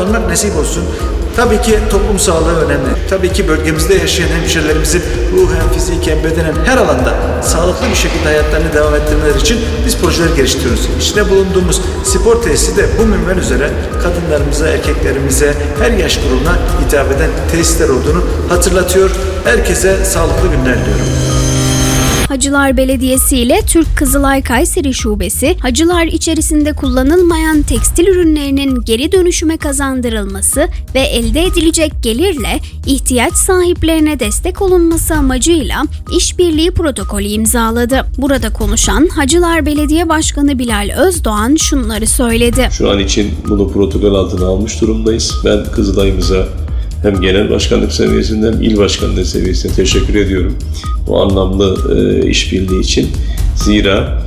bulunmak nasip olsun. Tabii ki toplum sağlığı önemli. Tabii ki bölgemizde yaşayan hemşehrilerimizin ruhen, fiziken, bedenen her alanda sağlıklı bir şekilde hayatlarını devam ettirmeleri için biz projeler geliştiriyoruz. İçinde bulunduğumuz spor tesisi de bu minval üzere kadınlarımıza, erkeklerimize, her yaş grubuna hitap eden tesisler olduğunu hatırlatıyor. Herkese sağlıklı günler diliyorum. Hacılar Belediyesi ile Türk Kızılay Kayseri Şubesi, hacılar içerisinde kullanılmayan tekstil ürünlerinin geri dönüşüme kazandırılması ve elde edilecek gelirle ihtiyaç sahiplerine destek olunması amacıyla işbirliği protokolü imzaladı. Burada konuşan Hacılar Belediye Başkanı Bilal Özdoğan şunları söyledi. Şu an için bunu protokol altına almış durumdayız. Ben Kızılay'ımıza hem genel başkanlık seviyesinden hem il başkanlığı seviyesinde teşekkür ediyorum bu anlamlı işbirliği için. Zira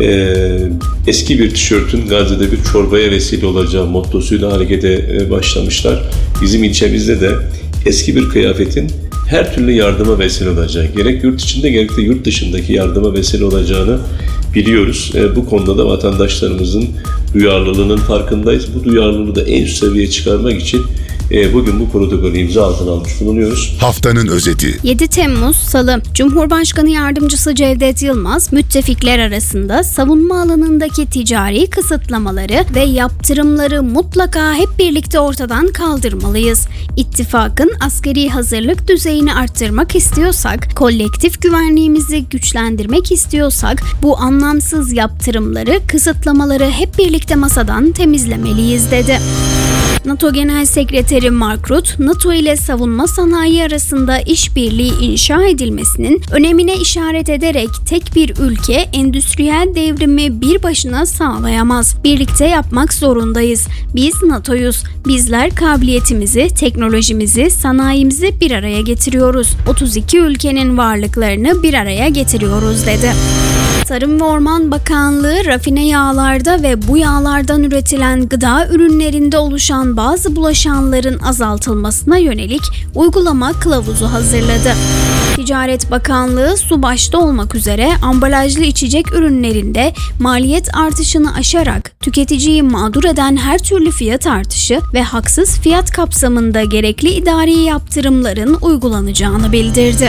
eski bir tişörtün Gazze'de bir çorbaya vesile olacağı mottosuyla harekete başlamışlar. Bizim ilçemizde de eski bir kıyafetin her türlü yardıma vesile olacağı, gerek yurt içinde gerek de yurt dışındaki yardıma vesile olacağını biliyoruz. Bu konuda da vatandaşlarımızın duyarlılığının farkındayız. Bu duyarlılığı da en üst seviyeye çıkarmak için bugün bu protokolü imza altına almış bulunuyoruz. Haftanın özeti. 7 Temmuz Salı, Cumhurbaşkanı Yardımcısı Cevdet Yılmaz, müttefikler arasında savunma alanındaki ticari kısıtlamaları ve yaptırımları mutlaka hep birlikte ortadan kaldırmalıyız. İttifakın askeri hazırlık düzeyini arttırmak istiyorsak, kolektif güvenliğimizi güçlendirmek istiyorsak, bu anlamsız yaptırımları, kısıtlamaları hep birlikte masadan temizlemeliyiz dedi. NATO Genel Sekreteri Mark Rutte, NATO ile savunma sanayi arasında işbirliği inşa edilmesinin önemine işaret ederek tek bir ülke endüstriyel devrimi bir başına sağlayamaz. Birlikte yapmak zorundayız. Biz NATO'yuz. Bizler kabiliyetimizi, teknolojimizi, sanayimizi bir araya getiriyoruz. 32 ülkenin varlıklarını bir araya getiriyoruz dedi. Tarım ve Orman Bakanlığı rafine yağlarda ve bu yağlardan üretilen gıda ürünlerinde oluşan bazı bulaşanların azaltılmasına yönelik uygulama kılavuzu hazırladı. Ticaret Bakanlığı su başta olmak üzere ambalajlı içecek ürünlerinde maliyet artışını aşarak tüketiciyi mağdur eden her türlü fiyat artışı ve haksız fiyat kapsamında gerekli idari yaptırımların uygulanacağını bildirdi.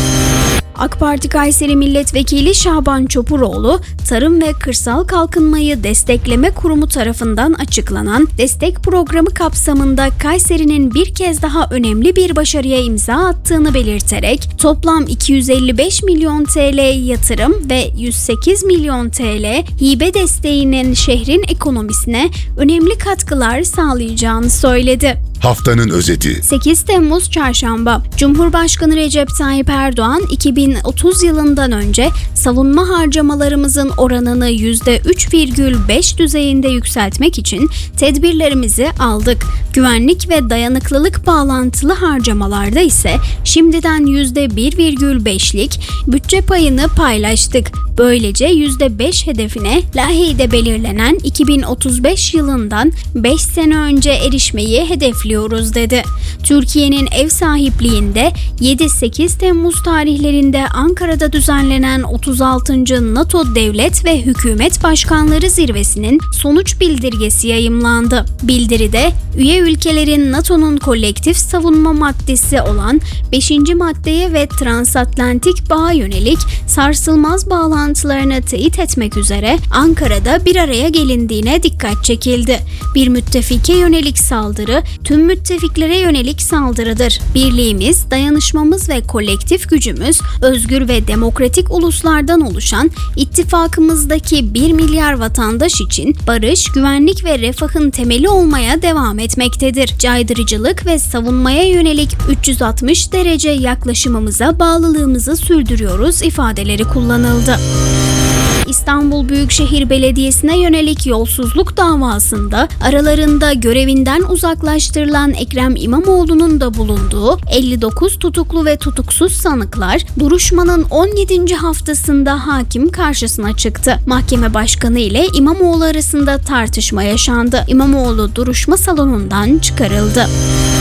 AK Parti Kayseri Milletvekili Şaban Çopuroğlu, Tarım ve Kırsal Kalkınmayı Destekleme Kurumu tarafından açıklanan destek programı kapsamında Kayseri'nin bir kez daha önemli bir başarıya imza attığını belirterek toplam 255 milyon TL yatırım ve 108 milyon TL hibe desteğinin şehrin ekonomisine önemli katkılar sağlayacağını söyledi. Haftanın özeti. 8 Temmuz Çarşamba, Cumhurbaşkanı Recep Tayyip Erdoğan 2030 yılından önce savunma harcamalarımızın oranını %3,5 düzeyinde yükseltmek için tedbirlerimizi aldık. Güvenlik ve dayanıklılık bağlantılı harcamalarda ise şimdiden %1,5'lik bütçe payını paylaştık. Böylece %5 hedefine laheyde belirlenen 2035 yılından 5 sene önce erişmeyi hedefliyoruz dedi. Türkiye'nin ev sahipliğinde 7-8 Temmuz tarihlerinde Ankara'da düzenlenen 36. NATO Devlet ve Hükümet Başkanları Zirvesi'nin sonuç bildirgesi yayımlandı. Bildiride üye ülkelerin NATO'nun kolektif savunma maddesi olan 5. maddeye ve transatlantik bağa yönelik sarsılmaz bağlantılarını teyit etmek üzere Ankara'da bir araya gelindiğine dikkat çekildi. Bir müttefike yönelik saldırı tüm müttefiklere yönelik saldırıdır. Birliğimiz, dayanışmamız ve kolektif gücümüz özgür ve demokratik uluslardan oluşan ittifakımızdaki 1 milyar vatandaş için barış, güvenlik ve refahın temeli olmaya devam etmektedir. Caydırıcılık ve savunmaya yönelik 360 derece yaklaşımımıza bağlılığımızı sürdürüyoruz ifadeleri kullanıldı. İstanbul Büyükşehir Belediyesi'ne yönelik yolsuzluk davasında aralarında görevinden uzaklaştırılan Ekrem İmamoğlu'nun da bulunduğu 59 tutuklu ve tutuksuz sanıklar duruşmanın 17. haftasında hakim karşısına çıktı. Mahkeme başkanı ile İmamoğlu arasında tartışma yaşandı. İmamoğlu duruşma salonundan çıkarıldı.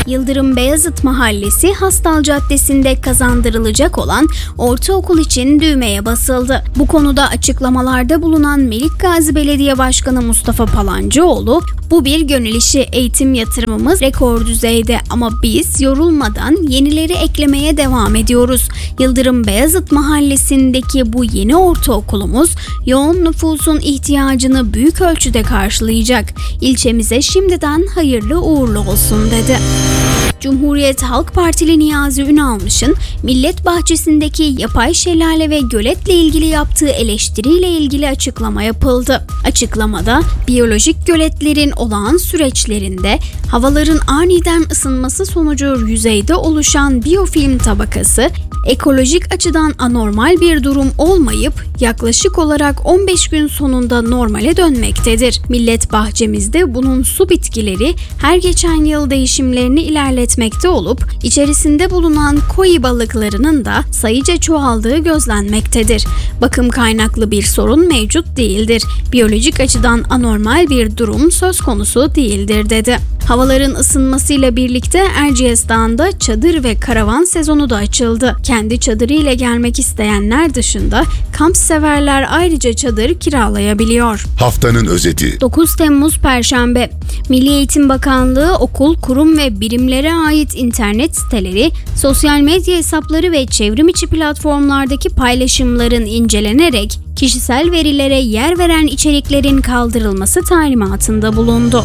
Yıldırım Beyazıt Mahallesi Hastal Caddesi'nde kazandırılacak olan ortaokul için düğmeye basıldı. Bu konuda açıklamalarda bulunan Melikgazi Belediye Başkanı Mustafa Palancıoğlu, "Bu bir gönül işi, eğitim yatırımımız rekor düzeyde ama biz yorulmadan yenileri eklemeye devam ediyoruz. Yıldırım Beyazıt Mahallesi'ndeki bu yeni ortaokulumuz yoğun nüfusun ihtiyacını büyük ölçüde karşılayacak. İlçemize şimdiden hayırlı uğurlu olsun" dedi. Cumhuriyet Halk Partili Niyazi Ünalmış'ın Millet Bahçesi'ndeki yapay şelale ve göletle ilgili yaptığı eleştiriyle ilgili açıklama yapıldı. Açıklamada biyolojik göletlerin olağan süreçlerinde havaların aniden ısınması sonucu yüzeyde oluşan biyofilm tabakası ekolojik açıdan anormal bir durum olmayıp yaklaşık olarak 15 gün sonunda normale dönmektedir. Millet bahçemizde bunun su bitkileri her geçen yıl değişimlerini ilerletmekte olup içerisinde bulunan koi balıklarının da sayıca çoğaldığı gözlenmektedir. Bakım kaynaklı bir sorun mevcut değildir. Biyolojik açıdan anormal bir durum söz konusu değildir dedi. Havaların ısınmasıyla birlikte Erciyes Dağı'nda çadır ve karavan sezonu da açıldı. Kendi çadırıyla gelmek isteyenler dışında kamp severler ayrıca çadır kiralayabiliyor. Haftanın özeti. 9 Temmuz Perşembe. Milli Eğitim Bakanlığı okul, kurum ve birimlere ait internet siteleri, sosyal medya hesapları ve çevrim içi platformlardaki paylaşımların incelenerek kişisel verilere yer veren içeriklerin kaldırılması talimatında bulundu.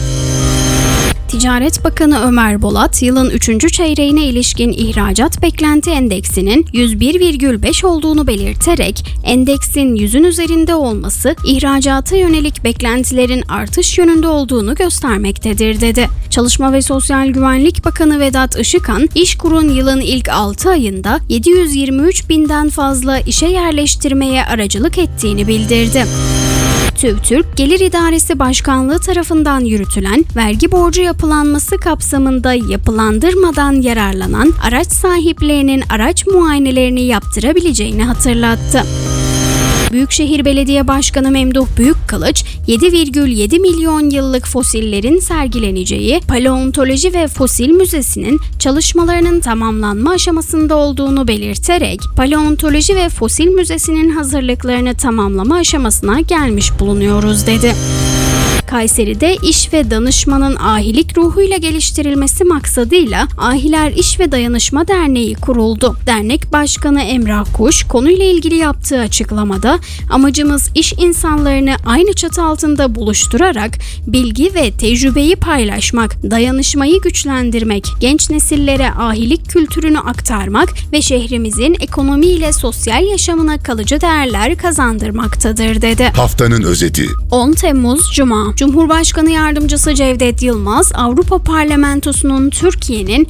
Ticaret Bakanı Ömer Bolat, yılın 3. çeyreğine ilişkin ihracat beklenti endeksinin 101,5 olduğunu belirterek, endeksin 100'ün üzerinde olması ihracata yönelik beklentilerin artış yönünde olduğunu göstermektedir dedi. Çalışma ve Sosyal Güvenlik Bakanı Vedat Işıkhan, İşkur'un yılın ilk 6 ayında 723 binden fazla işe yerleştirmeye aracılık ettiğini bildirdi. TÜVTÜRK Gelir İdaresi Başkanlığı tarafından yürütülen vergi borcu yapılanması kapsamında yapılandırmadan yararlanan araç sahiplerinin araç muayenelerini yaptırabileceğini hatırlattı. Büyükşehir Belediye Başkanı Memduh Büyükkılıç, 7,7 milyon yıllık fosillerin sergileneceği Paleontoloji ve Fosil Müzesi'nin çalışmalarının tamamlanma aşamasında olduğunu belirterek, Paleontoloji ve Fosil Müzesi'nin hazırlıklarını tamamlama aşamasına gelmiş bulunuyoruz dedi. Kayseri'de iş ve danışmanın ahilik ruhuyla geliştirilmesi maksadıyla Ahiler İş ve Dayanışma Derneği kuruldu. Dernek Başkanı Emrah Kuş konuyla ilgili yaptığı açıklamada, amacımız iş insanlarını aynı çatı altında buluşturarak bilgi ve tecrübeyi paylaşmak, dayanışmayı güçlendirmek, genç nesillere ahilik kültürünü aktarmak ve şehrimizin ekonomiyle sosyal yaşamına kalıcı değerler kazandırmaktadır dedi. Haftanın özeti. 10 Temmuz Cuma. Cumhurbaşkanı Yardımcısı Cevdet Yılmaz, Avrupa Parlamentosu'nun Türkiye'nin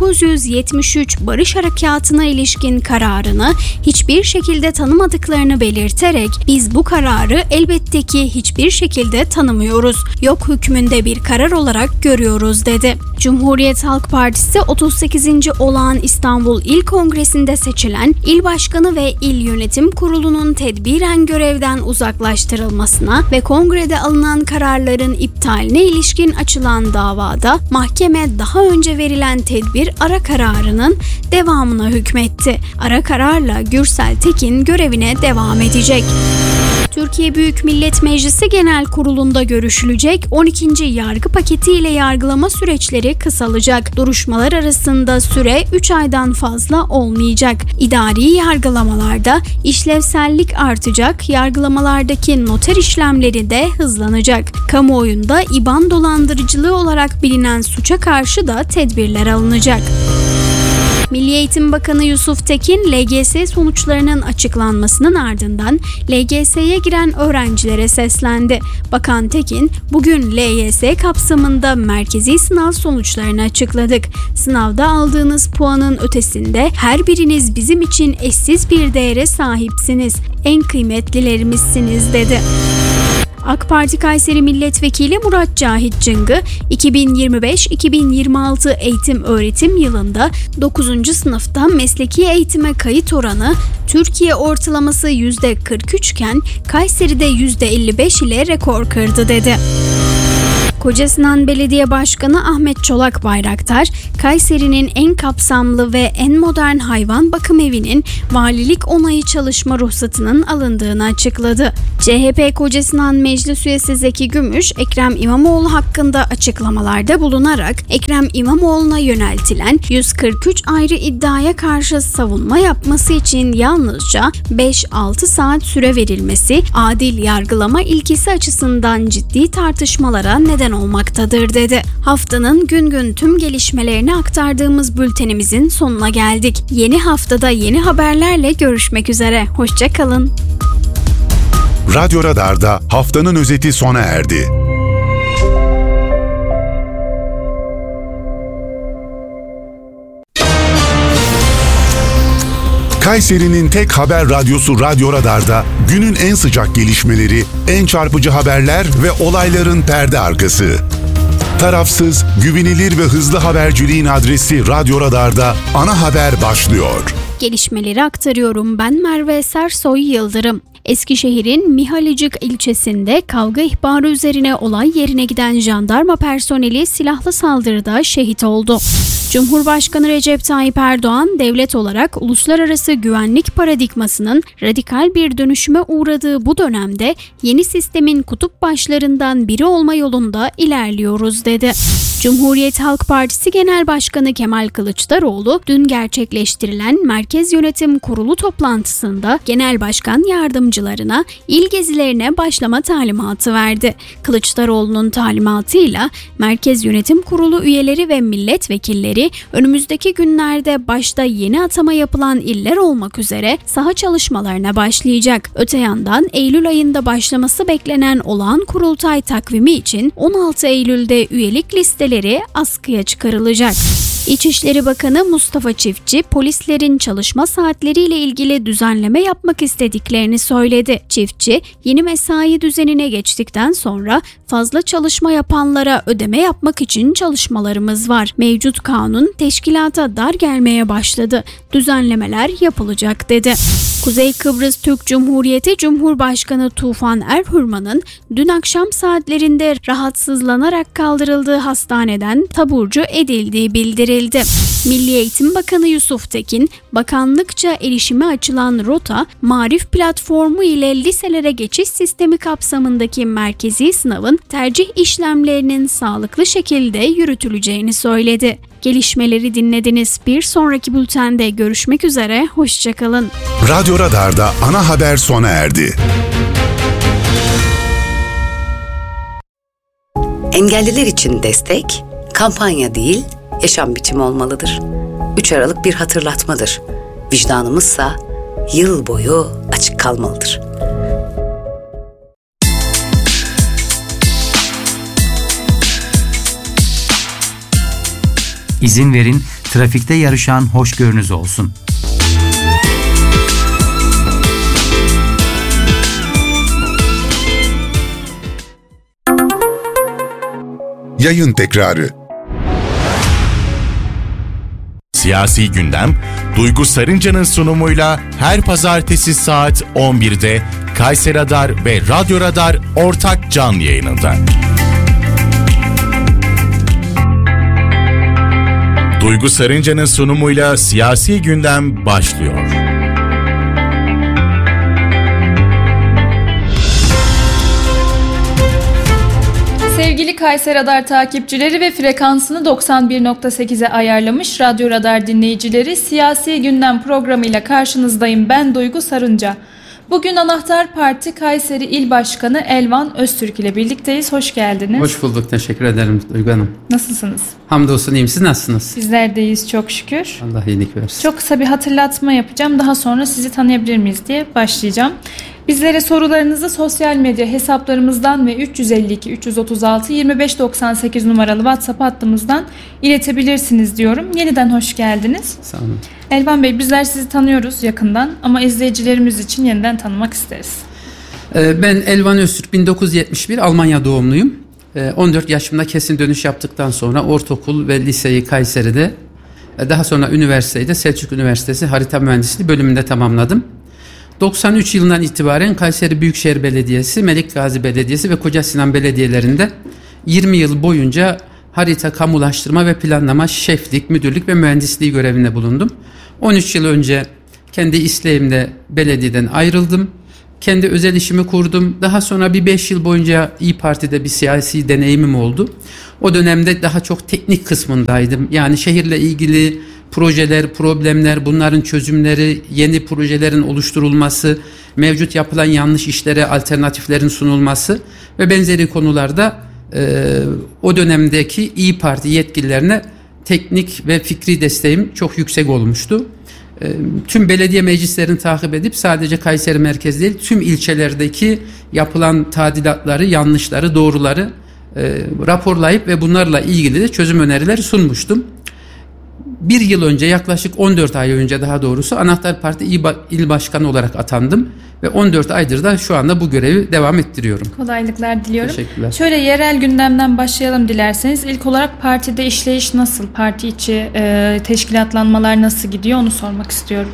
1973 Barış Harekatı'na ilişkin kararını hiçbir şekilde tanımadıklarını belirterek, "Biz bu kararı elbette ki hiçbir şekilde tanımıyoruz. Yok hükmünde bir karar olarak görüyoruz" dedi. Cumhuriyet Halk Partisi 38. Olağan İstanbul İl Kongresi'nde seçilen İl Başkanı ve İl Yönetim Kurulu'nun tedbiren görevden uzaklaştırılmasına ve kongrede alınan kararların iptaline ilişkin açılan davada mahkeme daha önce verilen tedbir ara kararının devamına hükmetti. Ara kararla Gürsel Tekin görevine devam edecek. Türkiye Büyük Millet Meclisi Genel Kurulu'nda görüşülecek 12. yargı paketi ile yargılama süreçleri kısalacak. Duruşmalar arasında süre 3 aydan fazla olmayacak. İdari yargılamalarda işlevsellik artacak, yargılamalardaki noter işlemleri de hızlanacak. Kamuoyunda İBAN dolandırıcılığı olarak bilinen suça karşı da tedbirler alınacak. Milli Eğitim Bakanı Yusuf Tekin, LGS sonuçlarının açıklanmasının ardından LGS'ye giren öğrencilere seslendi. Bakan Tekin, "Bugün LYS kapsamında merkezi sınav sonuçlarını açıkladık. Sınavda aldığınız puanın ötesinde her biriniz bizim için eşsiz bir değere sahipsiniz. En kıymetlilerimizsiniz" dedi. AK Parti Kayseri Milletvekili Murat Cahit Cıngı, 2025-2026 eğitim öğretim yılında 9. sınıfta mesleki eğitime kayıt oranı Türkiye ortalaması %43 iken Kayseri'de %55 ile rekor kırdı dedi. Kocasinan Belediye Başkanı Ahmet Çolak Bayraktar, Kayseri'nin en kapsamlı ve en modern hayvan bakım evinin valilik onayı çalışma ruhsatının alındığını açıkladı. CHP Kocasinan Meclis Üyesi Zeki Gümüş, Ekrem İmamoğlu hakkında açıklamalarda bulunarak Ekrem İmamoğlu'na yöneltilen 143 ayrı iddiaya karşı savunma yapması için yalnızca 5-6 saat süre verilmesi, adil yargılama ilkesi açısından ciddi tartışmalara neden olmaktadır dedi. Haftanın gün gün tüm gelişmelerini aktardığımız bültenimizin sonuna geldik. Yeni haftada yeni haberlerle görüşmek üzere. Hoşça kalın. Radyo Radar'da haftanın özeti sona erdi. Kayseri'nin tek haber radyosu Radyo Radar'da günün en sıcak gelişmeleri, en çarpıcı haberler ve olayların perde arkası. Tarafsız, güvenilir ve hızlı haberciliğin adresi Radyo Radar'da ana haber başlıyor. Gelişmeleri aktarıyorum. Ben Merve Sersoy Yıldırım. Eskişehir'in Mihalicik ilçesinde kavga ihbarı üzerine olay yerine giden jandarma personeli silahlı saldırıda şehit oldu. Cumhurbaşkanı Recep Tayyip Erdoğan, devlet olarak uluslararası güvenlik paradigmasının radikal bir dönüşüme uğradığı bu dönemde yeni sistemin kutup başlarından biri olma yolunda ilerliyoruz dedi. Cumhuriyet Halk Partisi Genel Başkanı Kemal Kılıçdaroğlu, dün gerçekleştirilen Merkez Yönetim Kurulu toplantısında Genel Başkan yardımcılarına il gezilerine başlama talimatı verdi. Kılıçdaroğlu'nun talimatıyla Merkez Yönetim Kurulu üyeleri ve milletvekilleri önümüzdeki günlerde başta yeni atama yapılan iller olmak üzere saha çalışmalarına başlayacak. Öte yandan Eylül ayında başlaması beklenen olağan kurultay takvimi için 16 Eylül'de üyelik listeleri askıya çıkarılacak. İçişleri Bakanı Mustafa Çiftçi, polislerin çalışma saatleriyle ilgili düzenleme yapmak istediklerini söyledi. Çiftçi, yeni mesai düzenine geçtikten sonra fazla çalışma yapanlara ödeme yapmak için çalışmalarımız var. Mevcut kanun teşkilata dar gelmeye başladı. Düzenlemeler yapılacak dedi. Kuzey Kıbrıs Türk Cumhuriyeti Cumhurbaşkanı Tufan Erhürman'ın dün akşam saatlerinde rahatsızlanarak kaldırıldığı hastaneden taburcu edildiği bildirildi. Milli Eğitim Bakanı Yusuf Tekin, bakanlıkça erişime açılan Rota, Marif platformu ile liselere geçiş sistemi kapsamındaki merkezi sınavın tercih işlemlerinin sağlıklı şekilde yürütüleceğini söyledi. Gelişmeleri dinlediniz. Bir sonraki bültende görüşmek üzere. Hoşça kalın. Radyo Radar'da ana haber sona erdi. Engelliler için destek, kampanya değil, yaşam biçimi olmalıdır. 3 Aralık bir hatırlatmadır. Vicdanımızsa yıl boyu açık kalmalıdır. İzin verin, trafikte yarışan hoşgörünüz olsun. Yayın tekrarı. Siyasi gündem, Duygu Sarınca'nın sunumuyla her pazartesi saat 11'de Kayseri Radar ve Radyo Radar ortak canlı yayınında. Duygu Sarınca'nın sunumuyla siyasi gündem başlıyor. Sevgili Kayseri Radar takipçileri ve frekansını 91.8'e ayarlamış Radyo Radar dinleyicileri, Siyasi Gündem programıyla karşınızdayım. Ben Duygu Sarınca. Bugün Anahtar Parti Kayseri İl Başkanı Elvan Öztürk ile birlikteyiz. Hoş geldiniz. Hoş bulduk. Teşekkür ederim Duygu Hanım. Nasılsınız? Hamdolsun iyiyim. Siz nasılsınız? Bizler de iyiyiz çok şükür. Allah iyilik versin. Çok kısa bir hatırlatma yapacağım. Daha sonra sizi tanıyabilir miyiz diye başlayacağım. Bizlere sorularınızı sosyal medya hesaplarımızdan ve 352 336 2598 numaralı WhatsApp hattımızdan iletebilirsiniz diyorum. Yeniden hoş geldiniz. Sağ olun. Elvan Bey, bizler sizi tanıyoruz yakından ama izleyicilerimiz için yeniden tanımak isteriz. Ben Elvan Öztürk, 1971 Almanya doğumluyum. 14 yaşımda kesin dönüş yaptıktan sonra ortaokul ve liseyi Kayseri'de, daha sonra üniversiteyi de Selçuk Üniversitesi Harita Mühendisliği bölümünde tamamladım. 93 yılından itibaren Kayseri Büyükşehir Belediyesi, Melik Gazi Belediyesi ve Kocasinan Belediyelerinde 20 yıl boyunca harita, kamulaştırma ve planlama, şeflik, müdürlük ve mühendisliği görevinde bulundum. 13 yıl önce kendi isteğimle belediyeden ayrıldım. Kendi özel işimi kurdum. Daha sonra bir 5 yıl boyunca İYİ Parti'de bir siyasi deneyimim oldu. O dönemde daha çok teknik kısmındaydım. Yani şehirle ilgili projeler, problemler, bunların çözümleri, yeni projelerin oluşturulması, mevcut yapılan yanlış işlere alternatiflerin sunulması ve benzeri konularda o dönemdeki İYİ Parti yetkililerine teknik ve fikri desteğim çok yüksek olmuştu. Tüm belediye meclislerini takip edip sadece Kayseri merkez değil, tüm ilçelerdeki yapılan tadilatları, yanlışları, doğruları raporlayıp ve bunlarla ilgili de çözüm önerileri sunmuştum. Bir yıl önce, yaklaşık 14 ay önce daha doğrusu Anahtar Parti İl Başkanı olarak atandım ve 14 aydır da şu anda bu görevi devam ettiriyorum. Kolaylıklar diliyorum. Teşekkürler. Şöyle yerel gündemden başlayalım dilerseniz. İlk olarak partide işleyiş nasıl? Parti içi teşkilatlanmalar nasıl gidiyor onu sormak istiyorum.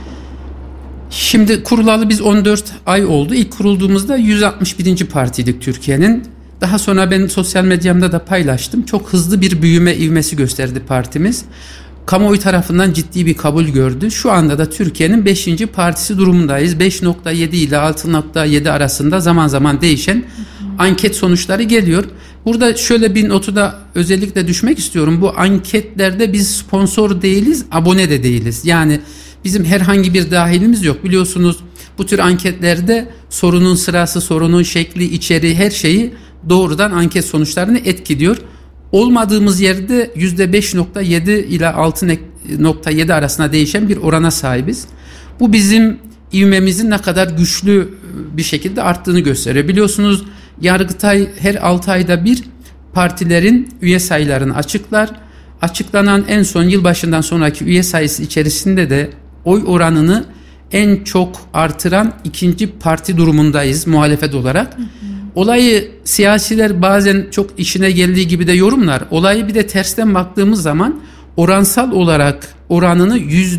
Şimdi kurulalı biz 14 ay oldu. İlk kurulduğumuzda 161. partiydik Türkiye'nin. Daha sonra ben sosyal medyamda da paylaştım. Çok hızlı bir büyüme ivmesi gösterdi partimiz. Kamuoyu tarafından ciddi bir kabul gördü. Şu anda da Türkiye'nin 5. partisi durumundayız. 5.7 ile 6.7 arasında zaman zaman değişen anket sonuçları geliyor. Burada şöyle bir notu da özellikle düşmek istiyorum. Bu anketlerde biz sponsor değiliz, abone de değiliz. Yani bizim herhangi bir dahilimiz yok. Biliyorsunuz bu tür anketlerde sorunun sırası, sorunun şekli, içeriği, her şeyi doğrudan anket sonuçlarını etkiliyor. Olmadığımız yerde %5.7 ile 6.7 arasında değişen bir orana sahibiz. Bu bizim ivmemizin ne kadar güçlü bir şekilde arttığını gösteriyor. Biliyorsunuz Yargıtay her 6 ayda bir partilerin üye sayılarını açıklar. Açıklanan en son yılbaşından sonraki üye sayısı içerisinde de oy oranını en çok artıran ikinci parti durumundayız muhalefet olarak. Olayı siyasiler bazen çok işine geldiği gibi de yorumlar. Olayı bir de tersten baktığımız zaman oransal olarak oranını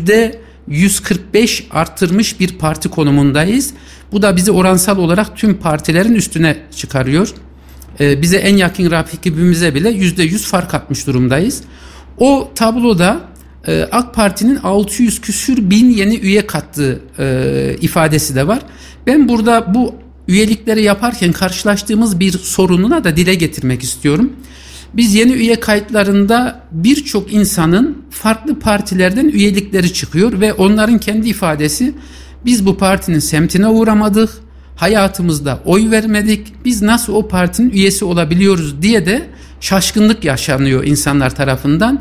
%145 arttırmış bir parti konumundayız. Bu da bizi oransal olarak tüm partilerin üstüne çıkarıyor. Bize en yakın rakibimize bile %100 fark atmış durumdayız. O tabloda AK Parti'nin 600 küsür bin yeni üye kattığı ifadesi de var. Ben burada bu üyelikleri yaparken karşılaştığımız bir sorununa da dile getirmek istiyorum. Biz yeni üye kayıtlarında birçok insanın farklı partilerden üyelikleri çıkıyor ve onların kendi ifadesi, biz bu partinin semtine uğramadık, hayatımızda oy vermedik, biz nasıl o partinin üyesi olabiliyoruz diye de şaşkınlık yaşanıyor insanlar tarafından.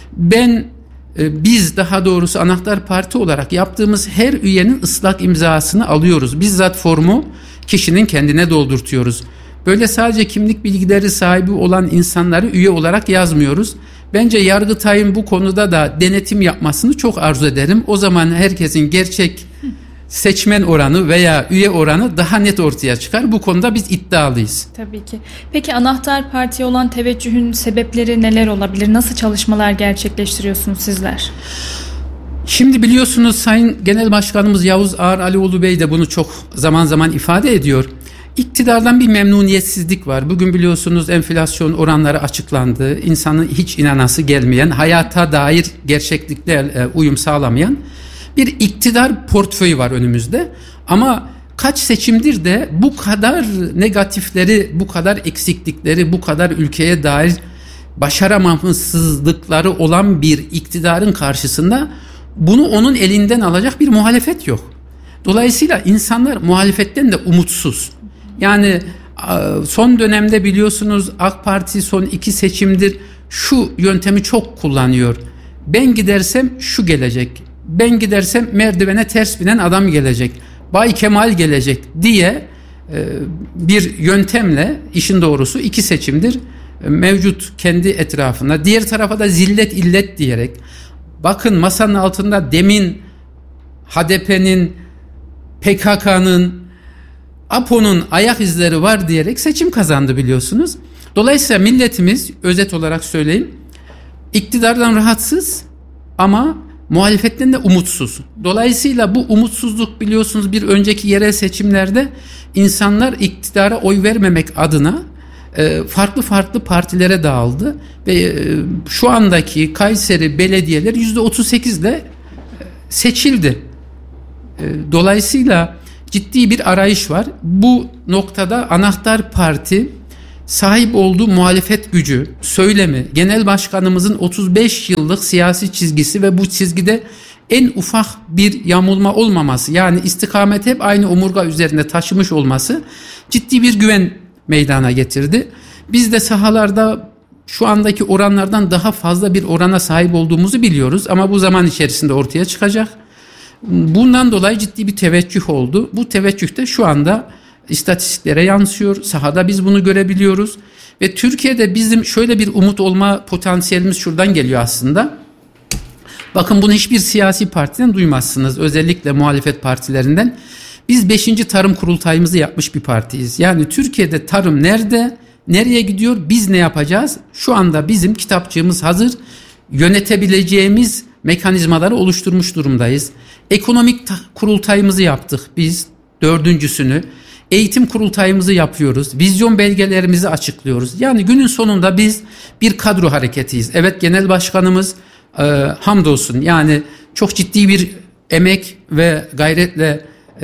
Biz daha doğrusu Anahtar Parti olarak yaptığımız her üyenin ıslak imzasını alıyoruz. Bizzat formu kişinin kendine doldurtuyoruz. Böyle sadece kimlik bilgileri sahibi olan insanları üye olarak yazmıyoruz. Bence Yargıtay'ın bu konuda da denetim yapmasını çok arzu ederim. O zaman herkesin gerçek seçmen oranı veya üye oranı daha net ortaya çıkar. Bu konuda biz iddialıyız. Tabii ki. Peki Anahtar Parti'ye olan teveccühün sebepleri neler olabilir? Nasıl çalışmalar gerçekleştiriyorsunuz sizler? Şimdi biliyorsunuz Sayın Genel Başkanımız Yavuz Ağar Alioğlu Bey de bunu çok zaman zaman ifade ediyor. İktidardan bir memnuniyetsizlik var. Bugün biliyorsunuz enflasyon oranları açıklandı. İnsanın hiç inanası gelmeyen, hayata dair gerçekliklerle uyum sağlamayan bir iktidar portföyü var önümüzde. Ama kaç seçimdir de bu kadar negatifleri, bu kadar eksiklikleri, bu kadar ülkeye dair başaramamazlıkları olan bir iktidarın karşısında bunu onun elinden alacak bir muhalefet yok. Dolayısıyla insanlar muhalefetten de umutsuz. Yani son dönemde biliyorsunuz AK Parti son 2 seçimdir şu yöntemi çok kullanıyor. Ben gidersem şu gelecek. Ben gidersem merdivene ters binen adam gelecek. Bay Kemal gelecek diye bir yöntemle işin doğrusu 2 seçimdir mevcut kendi etrafında. Diğer tarafa da zillet illet diyerek, bakın masanın altında demin HDP'nin, PKK'nın, APO'nun ayak izleri var diyerek seçim kazandı biliyorsunuz. Dolayısıyla milletimiz, özet olarak söyleyeyim, iktidardan rahatsız ama muhalefetten de umutsuz. Dolayısıyla bu umutsuzluk biliyorsunuz bir önceki yerel seçimlerde insanlar iktidara oy vermemek adına farklı farklı partilere dağıldı ve şu andaki Kayseri belediyeleri %38 ile seçildi. Dolayısıyla ciddi bir arayış var. Bu noktada anahtar parti sahip olduğu muhalefet gücü, söylemi, genel başkanımızın 35 yıllık siyasi çizgisi ve bu çizgide en ufak bir yamulma olmaması, yani istikamet hep aynı omurga üzerinde taşımış olması ciddi bir güven meydana getirdi. Biz de sahalarda şu andaki oranlardan daha fazla bir orana sahip olduğumuzu biliyoruz ama bu zaman içerisinde ortaya çıkacak. Bundan dolayı ciddi bir teveccüh oldu. Bu teveccüh de şu anda istatistiklere yansıyor. Sahada biz bunu görebiliyoruz. Ve Türkiye'de bizim şöyle bir umut olma potansiyelimiz şuradan geliyor aslında. Bakın bunu hiçbir siyasi partiden duymazsınız. Özellikle muhalefet partilerinden. Biz 5. Tarım Kurultayımızı yapmış bir partiyiz. Yani Türkiye'de tarım nerede, nereye gidiyor, biz ne yapacağız? Şu anda bizim kitapçığımız hazır. Yönetebileceğimiz mekanizmaları oluşturmuş durumdayız. Ekonomik kurultayımızı yaptık biz, 4.'sünü. Eğitim kurultayımızı yapıyoruz. Vizyon belgelerimizi açıklıyoruz. Yani günün sonunda biz bir kadro hareketiyiz. Evet, genel başkanımız hamdolsun yani çok ciddi bir emek ve gayretle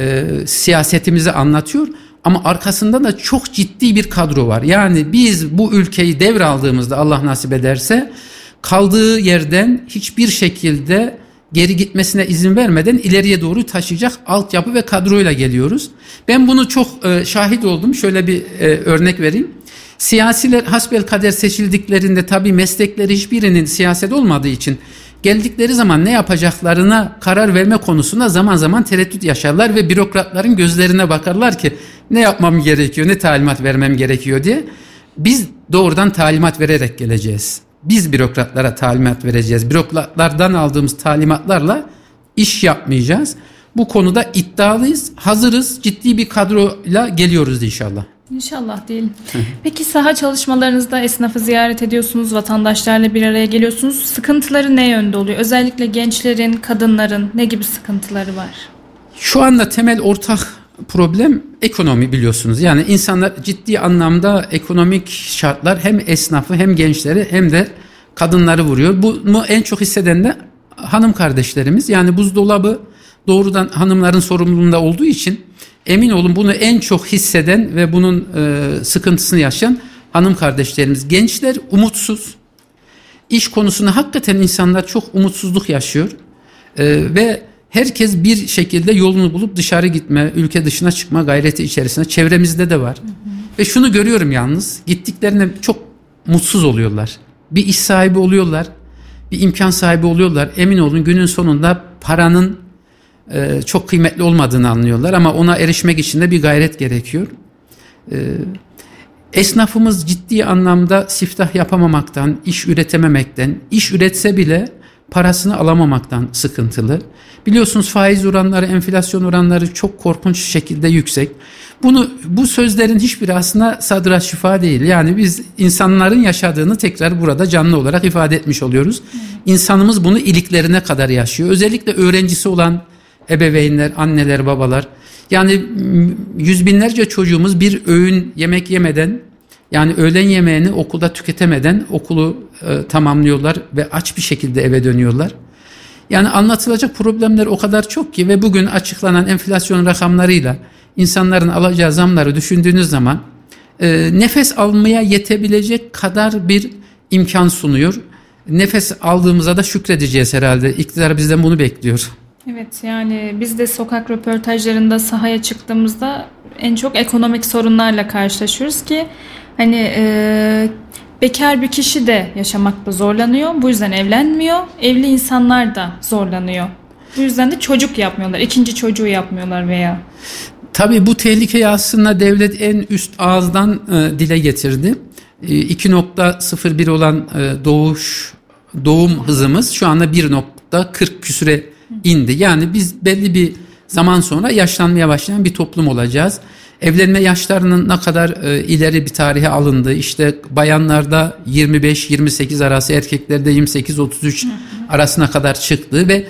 siyasetimizi anlatıyor. Ama arkasında da çok ciddi bir kadro var. Yani biz bu ülkeyi devraldığımızda Allah nasip ederse kaldığı yerden hiçbir şekilde geri gitmesine izin vermeden ileriye doğru taşıyacak altyapı ve kadroyla geliyoruz. Ben bunu çok şahit oldum. Şöyle bir örnek vereyim. Siyasiler hasbelkader seçildiklerinde tabii meslekleri hiçbirinin siyaset olmadığı için geldikleri zaman ne yapacaklarına karar verme konusunda zaman zaman tereddüt yaşarlar ve bürokratların gözlerine bakarlar ki ne yapmam gerekiyor, ne talimat vermem gerekiyor diye. Biz doğrudan talimat vererek geleceğiz. Biz bürokratlara talimat vereceğiz. Bürokratlardan aldığımız talimatlarla iş yapmayacağız. Bu konuda iddialıyız, hazırız, ciddi bir kadroyla geliyoruz inşallah. İnşallah diyelim. Peki saha çalışmalarınızda esnafı ziyaret ediyorsunuz, vatandaşlarla bir araya geliyorsunuz. Sıkıntıları ne yönde oluyor? Özellikle gençlerin, kadınların ne gibi sıkıntıları var? Şu anda temel ortak problem ekonomi, biliyorsunuz. Yani insanlar ciddi anlamda ekonomik şartlar hem esnafı hem gençleri hem de kadınları vuruyor. Bunu en çok hisseden de hanım kardeşlerimiz. Yani buzdolabı doğrudan hanımların sorumluluğunda olduğu için emin olun bunu en çok hisseden ve bunun sıkıntısını yaşayan hanım kardeşlerimiz. Gençler umutsuz. İş konusunda hakikaten insanlar çok umutsuzluk yaşıyor. Ve herkes bir şekilde yolunu bulup dışarı gitme, ülke dışına çıkma gayreti içerisinde. Çevremizde de var. Ve şunu görüyorum yalnız, gittiklerinde çok mutsuz oluyorlar. Bir iş sahibi oluyorlar, bir imkan sahibi oluyorlar. Emin olun günün sonunda paranın çok kıymetli olmadığını anlıyorlar ama ona erişmek için de bir gayret gerekiyor. Esnafımız ciddi anlamda siftah yapamamaktan, iş üretememekten, iş üretse bile parasını alamamaktan sıkıntılı. Biliyorsunuz faiz oranları, enflasyon oranları çok korkunç şekilde yüksek. Bu sözlerin hiçbiri aslında sadra şifa değil. Yani biz insanların yaşadığını tekrar burada canlı olarak ifade etmiş oluyoruz. İnsanımız bunu iliklerine kadar yaşıyor. Özellikle öğrencisi olan ebeveynler, anneler, babalar. Yani yüz binlerce çocuğumuz bir öğün yemek yemeden, yani öğlen yemeğini okulda tüketemeden okulu tamamlıyorlar ve aç bir şekilde eve dönüyorlar. Yani anlatılacak problemler o kadar çok ki ve bugün açıklanan enflasyon rakamlarıyla insanların alacağı zamları düşündüğünüz zaman nefes almaya yetebilecek kadar bir imkan sunuyor. Nefes aldığımıza da şükredeceğiz herhalde. İktidar bizden bunu bekliyor. Evet, yani biz de sokak röportajlarında sahaya çıktığımızda en çok ekonomik sorunlarla karşılaşıyoruz ki hani bekar bir kişi de yaşamakta zorlanıyor. Bu yüzden evlenmiyor. Evli insanlar da zorlanıyor. Bu yüzden de çocuk yapmıyorlar. İkinci çocuğu yapmıyorlar veya. Tabii bu tehlikeyi aslında devlet en üst ağızdan dile getirdi. 2.01 olan doğum hızımız şu anda 1.40 küsüre indi. Yani biz belli bir zaman sonra yaşlanmaya başlayan bir toplum olacağız. Evlenme yaşlarının ne kadar ileri bir tarihe alındı. İşte bayanlarda 25-28 arası, erkeklerde 28-33 arasına kadar çıktı ve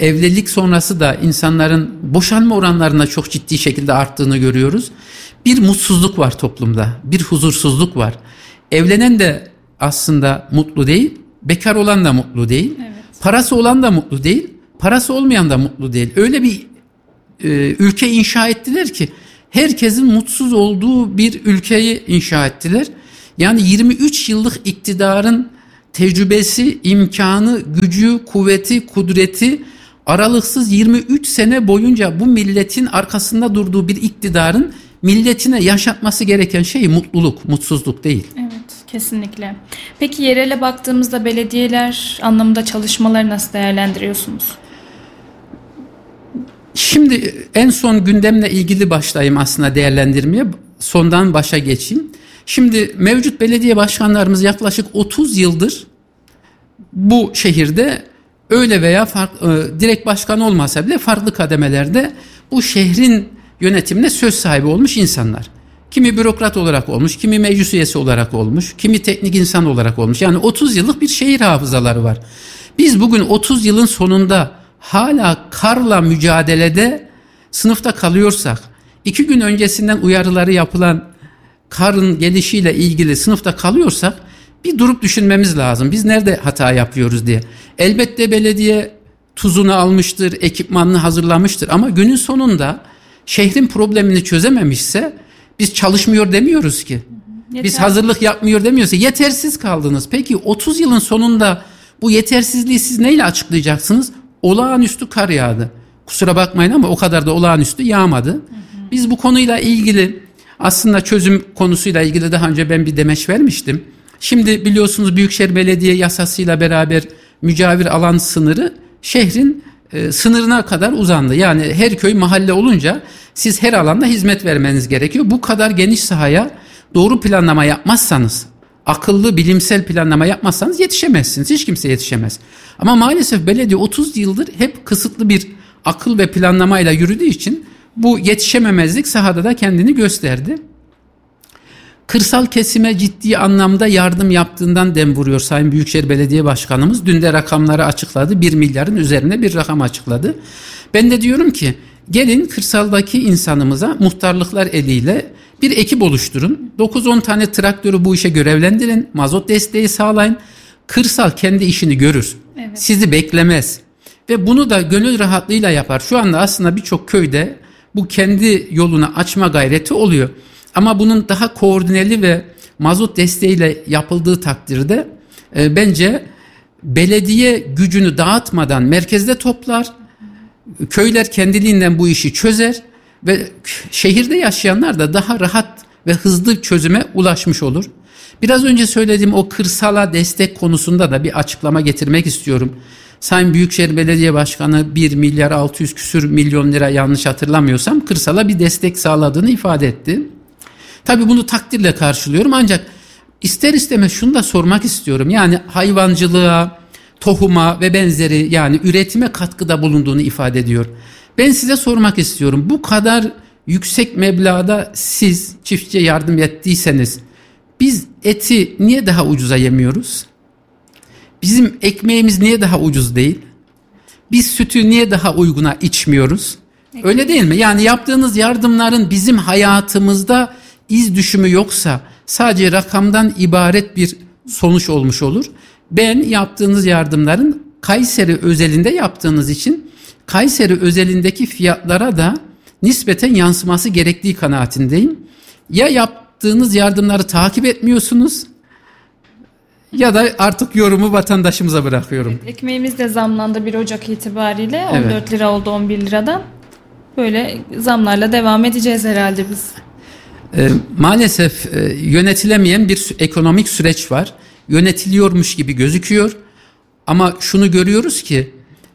evlilik sonrası da insanların boşanma oranlarında çok ciddi şekilde arttığını görüyoruz. Bir mutsuzluk var toplumda, bir huzursuzluk var. Evlenen de aslında mutlu değil, bekar olan da mutlu değil, evet. Parası olan da mutlu değil, parası olmayan da mutlu değil. Öyle bir ülke inşa ettiler ki herkesin mutsuz olduğu bir ülkeyi inşa ettiler. Yani 23 yıllık iktidarın tecrübesi, imkanı, gücü, kuvveti, kudreti aralıksız 23 sene boyunca bu milletin arkasında durduğu bir iktidarın milletine yaşatması gereken şey mutluluk, mutsuzluk değil. Evet, kesinlikle. Peki yerele baktığımızda belediyeler anlamında çalışmaları nasıl değerlendiriyorsunuz? Şimdi en son gündemle ilgili başlayayım aslında değerlendirmeye. Sondan başa geçeyim. Şimdi mevcut belediye başkanlarımız yaklaşık 30 yıldır bu şehirde öyle veya direkt başkan olmasa bile farklı kademelerde bu şehrin yönetimine söz sahibi olmuş insanlar. Kimi bürokrat olarak olmuş, kimi meclis üyesi olarak olmuş, kimi teknik insan olarak olmuş. Yani 30 yıllık bir şehir hafızaları var. Biz bugün 30 yılın sonunda hala karla mücadelede sınıfta kalıyorsak, 2 gün öncesinden uyarıları yapılan karın gelişiyle ilgili sınıfta kalıyorsak bir durup düşünmemiz lazım. Biz nerede hata yapıyoruz diye. Elbette belediye tuzunu almıştır, ekipmanını hazırlamıştır ama günün sonunda şehrin problemini çözememişse biz çalışmıyor demiyoruz ki. Biz hazırlık yapmıyor demiyoruz ki. Yetersiz kaldınız. Peki 30 yılın sonunda bu yetersizliği siz neyle açıklayacaksınız? Olağanüstü kar yağdı. Kusura bakmayın ama o kadar da olağanüstü yağmadı. Biz bu konuyla ilgili aslında çözüm konusuyla ilgili daha önce ben bir demeç vermiştim. Şimdi biliyorsunuz Büyükşehir Belediye yasasıyla beraber mücavir alan sınırı şehrin sınırına kadar uzandı. Yani her köy mahalle olunca siz her alanda hizmet vermeniz gerekiyor. Bu kadar geniş sahaya doğru planlama yapmazsanız, akıllı bilimsel planlama yapmazsanız yetişemezsiniz. Hiç kimse yetişemez. Ama maalesef belediye 30 yıldır hep kısıtlı bir akıl ve planlamayla yürüdüğü için bu yetişememezlik sahada da kendini gösterdi. Kırsal kesime ciddi anlamda yardım yaptığından dem vuruyor Sayın Büyükşehir Belediye Başkanımız. Dün de rakamları açıkladı. 1 milyarın üzerine bir rakam açıkladı. Ben de diyorum ki gelin kırsaldaki insanımıza muhtarlıklar eliyle bir ekip oluşturun. 9-10 tane traktörü bu işe görevlendirin. Mazot desteği sağlayın. Kırsal kendi işini görür. Evet. Sizi beklemez. Ve bunu da gönül rahatlığıyla yapar. Şu anda aslında birçok köyde bu kendi yolunu açma gayreti oluyor. Ama bunun daha koordineli ve mazot desteğiyle yapıldığı takdirde bence belediye gücünü dağıtmadan merkezde toplar, köyler kendiliğinden bu işi çözer ve şehirde yaşayanlar da daha rahat ve hızlı çözüme ulaşmış olur. Biraz önce söylediğim o kırsala destek konusunda da bir açıklama getirmek istiyorum. Sayın Büyükşehir Belediye Başkanı 1 milyar 600 küsür milyon lira yanlış hatırlamıyorsam kırsala bir destek sağladığını ifade etti. Tabii bunu takdirle karşılıyorum ancak ister istemez şunu da sormak istiyorum. Yani hayvancılığa, tohuma ve benzeri yani üretime katkıda bulunduğunu ifade ediyor. Ben size sormak istiyorum. Bu kadar yüksek meblağda siz çiftçiye yardım ettiyseniz biz eti niye daha ucuza yemiyoruz? Bizim ekmeğimiz niye daha ucuz değil? Biz sütü niye daha uyguna içmiyoruz? Öyle değil mi? Yani yaptığınız yardımların bizim hayatımızda iz düşümü yoksa sadece rakamdan ibaret bir sonuç olmuş olur. Ben yaptığınız yardımların Kayseri özelinde yaptığınız için Kayseri özelindeki fiyatlara da nispeten yansıması gerektiği kanaatindeyim. Ya yaptığınız yardımları takip etmiyorsunuz ya da artık yorumu vatandaşımıza bırakıyorum. Evet, ekmeğimiz de zamlandı 1 Ocak itibariyle 14 lira oldu 11 liradan. Böyle zamlarla devam edeceğiz herhalde biz. Maalesef yönetilemeyen bir ekonomik süreç var. Yönetiliyormuş gibi gözüküyor. Ama şunu görüyoruz ki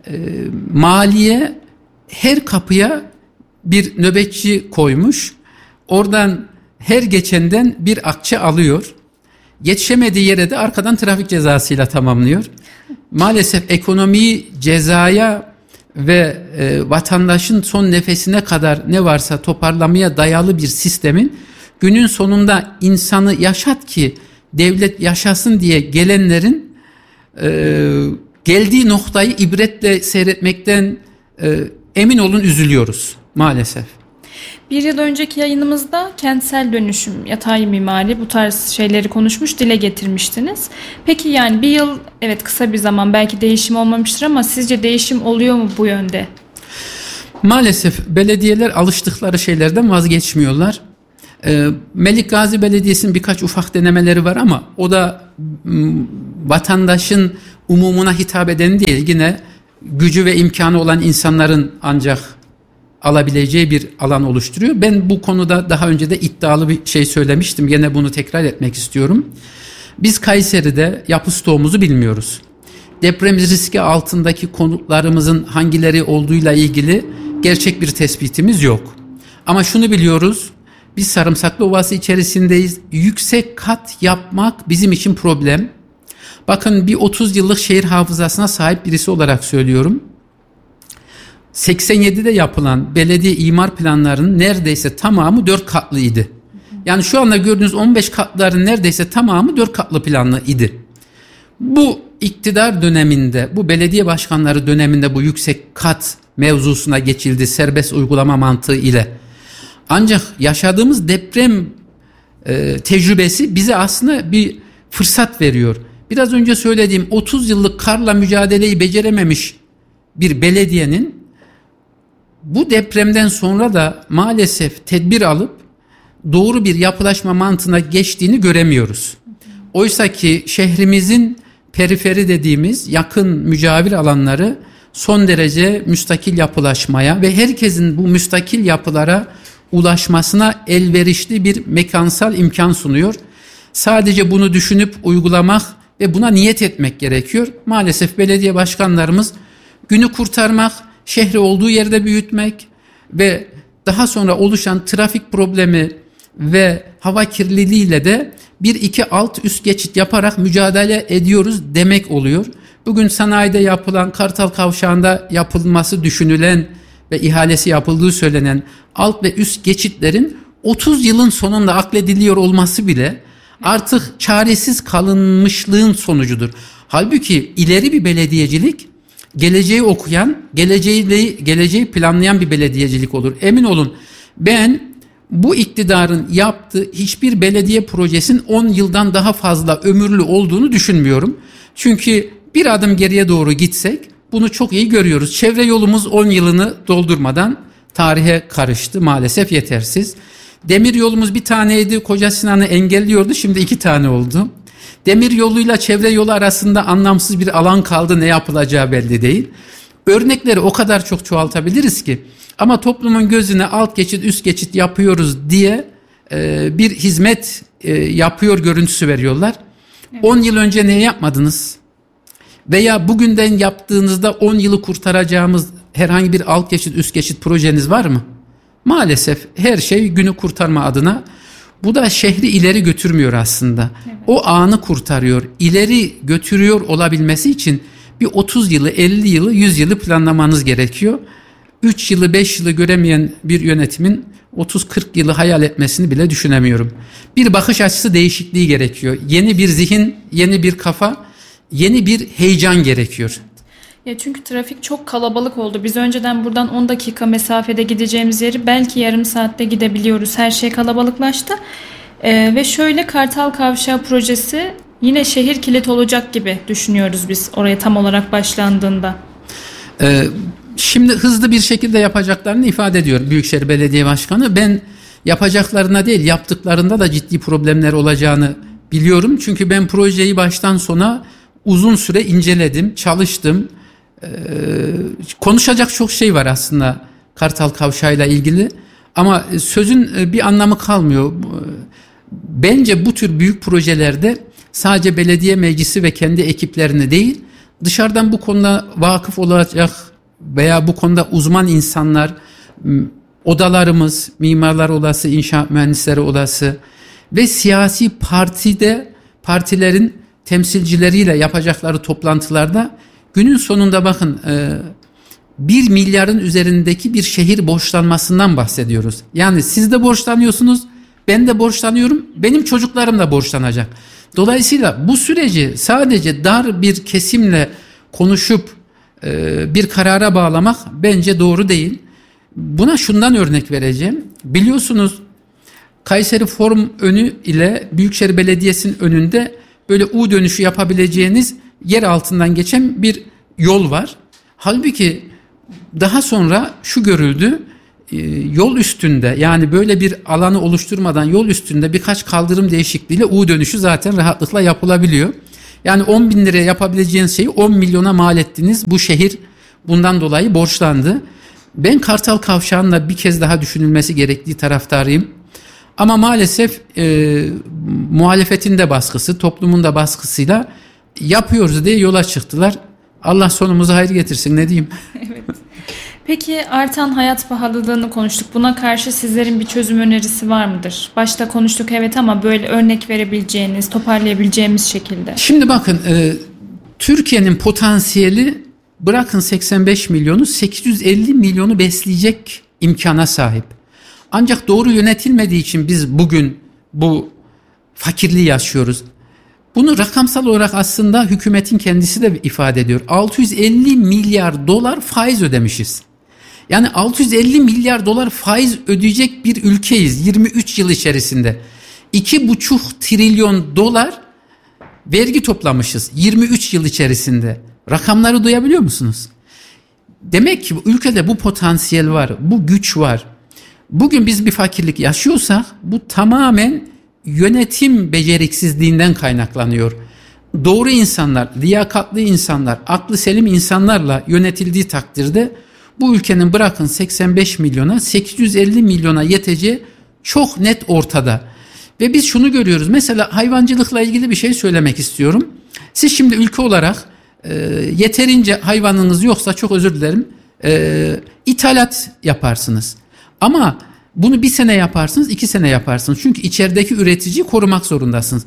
maliye her kapıya bir nöbetçi koymuş. Oradan her geçenden bir akçe alıyor. Yetişemediği yere de arkadan trafik cezasıyla tamamlıyor. Maalesef ekonomiyi cezaya ve vatandaşın son nefesine kadar ne varsa toparlamaya dayalı bir sistemin günün sonunda insanı yaşat ki devlet yaşasın diye gelenlerin geldiği noktayı ibretle seyretmekten emin olun üzülüyoruz maalesef. Bir yıl önceki yayınımızda kentsel dönüşüm, yatay mimari bu tarz şeyleri konuşmuş, dile getirmiştiniz. Peki yani bir yıl evet kısa bir zaman, belki değişim olmamıştır ama sizce değişim oluyor mu bu yönde? Maalesef belediyeler alıştıkları şeylerden vazgeçmiyorlar. Melik Gazi Belediyesi'nin birkaç ufak denemeleri var ama o da vatandaşın umumuna hitap eden değil, yine gücü ve imkanı olan insanların ancak alabileceği bir alan oluşturuyor. Ben bu konuda daha önce de iddialı bir şey söylemiştim. Yine bunu tekrar etmek istiyorum. Biz Kayseri'de yapı stoğumuzu bilmiyoruz. Deprem riski altındaki konutlarımızın hangileri olduğuyla ilgili gerçek bir tespitimiz yok. Ama şunu biliyoruz. Biz Sarımsaklı Ovası içerisindeyiz. Yüksek kat yapmak bizim için problem. Bakın bir 30 yıllık şehir hafızasına sahip birisi olarak söylüyorum. 87'de yapılan belediye imar planlarının neredeyse tamamı 4 katlıydı. Yani şu anda gördüğünüz 15 katların neredeyse tamamı 4 katlı planlı idi. Bu iktidar döneminde, bu belediye başkanları döneminde bu yüksek kat mevzusuna geçildi serbest uygulama mantığı ile. Ancak yaşadığımız deprem tecrübesi bize aslında bir fırsat veriyor. Biraz önce söylediğim 30 yıllık karla mücadeleyi becerememiş bir belediyenin bu depremden sonra da maalesef tedbir alıp doğru bir yapılaşma mantığına geçtiğini göremiyoruz. Oysa ki şehrimizin periferi dediğimiz yakın mücavir alanları son derece müstakil yapılaşmaya ve herkesin bu müstakil yapılara ulaşmasına elverişli bir mekansal imkan sunuyor. Sadece bunu düşünüp uygulamak ve buna niyet etmek gerekiyor. Maalesef belediye başkanlarımız günü kurtarmak, şehri olduğu yerde büyütmek ve daha sonra oluşan trafik problemi ve hava kirliliğiyle de 1-2 alt üst geçit yaparak mücadele ediyoruz demek oluyor. Bugün sanayide yapılan, Kartal Kavşağı'nda yapılması düşünülen ve ihalesi yapıldığı söylenen alt ve üst geçitlerin 30 yılın sonunda aklediliyor olması bile artık çaresiz kalınmışlığın sonucudur. Halbuki ileri bir belediyecilik, geleceği okuyan, geleceği planlayan bir belediyecilik olur. Emin olun, ben bu iktidarın yaptığı hiçbir belediye projesinin 10 yıldan daha fazla ömürlü olduğunu düşünmüyorum. Çünkü bir adım geriye doğru gitsek bunu çok iyi görüyoruz. Çevre yolumuz 10 yılını doldurmadan tarihe karıştı, maalesef yetersiz. Demir yolumuz bir taneydi, Koca Sinan'ı engelliyordu, şimdi 2 tane oldu. Demir yoluyla çevre yolu arasında anlamsız bir alan kaldı, ne yapılacağı belli değil. Örnekleri o kadar çok çoğaltabiliriz ki. Ama toplumun gözüne alt geçit, üst geçit yapıyoruz diye bir hizmet yapıyor görüntüsü veriyorlar. Evet. 10 yıl önce ne yapmadınız? Veya bugünden yaptığınızda 10 yılı kurtaracağımız herhangi bir alt geçit, üst geçit projeniz var mı? Maalesef her şey günü kurtarma adına. Bu da şehri ileri götürmüyor aslında. Evet. O anı kurtarıyor. İleri götürüyor olabilmesi için bir 30 yılı, 50 yılı, 100 yılı planlamanız gerekiyor. 3 yılı, 5 yılı göremeyen bir yönetimin 30-40 yılı hayal etmesini bile düşünemiyorum. Bir bakış açısı değişikliği gerekiyor. Yeni bir zihin, yeni bir kafa, yeni bir heyecan gerekiyor. Ya çünkü trafik çok kalabalık oldu. Biz önceden buradan 10 dakika mesafede gideceğimiz yeri belki yarım saatte gidebiliyoruz. Her şey kalabalıklaştı. Ve şöyle, Kartal Kavşağı projesi yine şehir kilit olacak gibi düşünüyoruz biz oraya tam olarak başlandığında. Şimdi hızlı bir şekilde yapacaklarını ifade ediyor Büyükşehir Belediye Başkanı. Ben yapacaklarına değil, yaptıklarında da ciddi problemler olacağını biliyorum. Çünkü ben projeyi baştan sona uzun süre inceledim, çalıştım. Konuşacak çok şey var aslında Kartal Kavşağı'yla ilgili. Ama sözün bir anlamı kalmıyor. Bence bu tür büyük projelerde sadece belediye meclisi ve kendi ekiplerini değil, dışarıdan bu konuda vakıf olacak veya bu konuda uzman insanlar, odalarımız, mimarlar odası, inşaat mühendisleri odası ve siyasi partilerin temsilcileriyle yapacakları toplantılarda günün sonunda bakın 1 milyarın üzerindeki bir şehir borçlanmasından bahsediyoruz. Yani siz de borçlanıyorsunuz, ben de borçlanıyorum, benim çocuklarım da borçlanacak. Dolayısıyla bu süreci sadece dar bir kesimle konuşup bir karara bağlamak bence doğru değil. Buna şundan örnek vereceğim. Biliyorsunuz Kayseri Forum önü ile Büyükşehir Belediyesi'nin önünde böyle U dönüşü yapabileceğiniz yer altından geçen bir yol var. Halbuki daha sonra şu görüldü, yol üstünde, yani böyle bir alanı oluşturmadan yol üstünde birkaç kaldırım değişikliğiyle U dönüşü zaten rahatlıkla yapılabiliyor. Yani 10 bin liraya yapabileceğiniz şeyi 10 milyona mal ettiniz. Bu şehir bundan dolayı borçlandı. Ben Kartal Kavşağı'nda bir kez daha düşünülmesi gerektiği taraftarıyım. Ama maalesef muhalefetin de baskısı, toplumun da baskısıyla yapıyoruz diye yola çıktılar. Allah sonumuzu hayır getirsin, ne diyeyim. Evet. Peki artan hayat pahalılığını konuştuk. Buna karşı sizlerin bir çözüm önerisi var mıdır? Başta konuştuk evet, ama böyle örnek verebileceğiniz, toparlayabileceğimiz şekilde. Şimdi bakın, Türkiye'nin potansiyeli bırakın 85 milyonu, 850 milyonu besleyecek imkana sahip. Ancak doğru yönetilmediği için biz bugün bu fakirliği yaşıyoruz. Bunu rakamsal olarak aslında hükümetin kendisi de ifade ediyor. 650 milyar dolar faiz ödemişiz. Yani 650 milyar dolar faiz ödeyecek bir ülkeyiz 23 yıl içerisinde. 2,5 trilyon dolar vergi toplamışız 23 yıl içerisinde. Rakamları duyabiliyor musunuz? Demek ki bu ülkede bu potansiyel var, bu güç var. Bugün biz bir fakirlik yaşıyorsak bu tamamen yönetim beceriksizliğinden kaynaklanıyor. Doğru insanlar, liyakatli insanlar, aklı selim insanlarla yönetildiği takdirde bu ülkenin bırakın 85 milyona, 850 milyona yeteceği çok net ortada. Ve biz şunu görüyoruz. Mesela hayvancılıkla ilgili bir şey söylemek istiyorum. Siz şimdi ülke olarak yeterince hayvanınız yoksa, çok özür dilerim, ithalat yaparsınız. Ama bunu 1 sene yaparsınız, 2 sene yaparsınız. Çünkü içerideki üreticiyi korumak zorundasınız.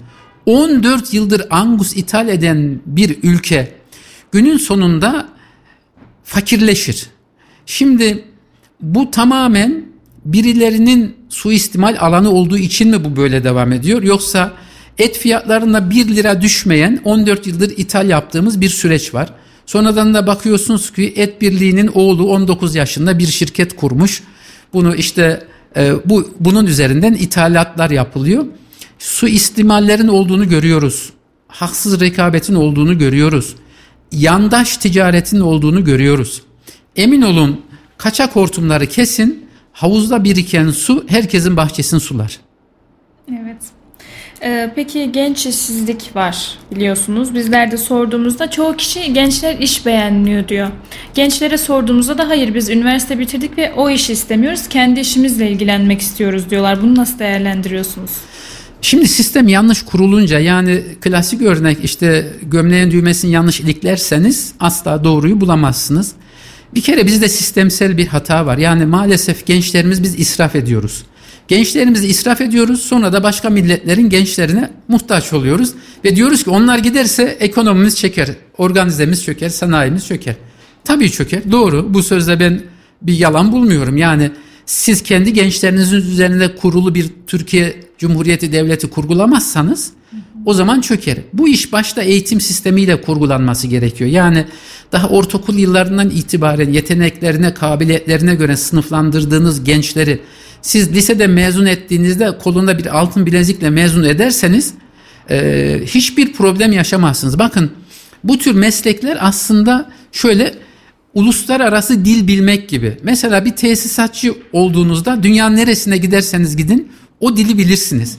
14 yıldır Angus ithal eden bir ülke günün sonunda fakirleşir. Şimdi bu tamamen birilerinin suistimal alanı olduğu için mi bu böyle devam ediyor? Yoksa et fiyatlarında 1 lira düşmeyen 14 yıldır ithal yaptığımız bir süreç var. Sonradan da bakıyorsunuz ki Et Birliği'nin oğlu 19 yaşında bir şirket kurmuş. Bunu işte bunun üzerinden ithalatlar yapılıyor. Suistimallerin olduğunu görüyoruz. Haksız rekabetin olduğunu görüyoruz. Yandaş ticaretin olduğunu görüyoruz. Emin olun, kaçak hortumları kesin, havuzda biriken su herkesin bahçesini sular. Evet. Peki genç işsizlik var biliyorsunuz. Bizler de sorduğumuzda çoğu kişi gençler iş beğenmiyor diyor. Gençlere sorduğumuzda da hayır, biz üniversite bitirdik ve o işi istemiyoruz, kendi işimizle ilgilenmek istiyoruz diyorlar. Bunu nasıl değerlendiriyorsunuz? Şimdi sistem yanlış kurulunca, yani klasik örnek işte gömleğin düğmesini yanlış iliklerseniz asla doğruyu bulamazsınız. Bir kere bizde sistemsel bir hata var. Yani maalesef gençlerimiz biz israf ediyoruz. Gençlerimizi israf ediyoruz, sonra da başka milletlerin gençlerine muhtaç oluyoruz. Ve diyoruz ki onlar giderse ekonomimiz çöker, organizemiz çöker, sanayimiz çöker. Tabii çöker, doğru. Bu sözde ben bir yalan bulmuyorum. Yani siz kendi gençlerinizin üzerinde kurulu bir Türkiye Cumhuriyeti Devleti kurgulamazsanız o zaman çöker. Bu iş başta eğitim sistemiyle kurgulanması gerekiyor. Yani daha ortaokul yıllarından itibaren yeteneklerine, kabiliyetlerine göre sınıflandırdığınız gençleri siz lisede mezun ettiğinizde kolunda bir altın bilezikle mezun ederseniz hiçbir problem yaşamazsınız. Bakın, bu tür meslekler aslında şöyle uluslararası dil bilmek gibi. Mesela bir tesisatçı olduğunuzda dünyanın neresine giderseniz gidin o dili bilirsiniz.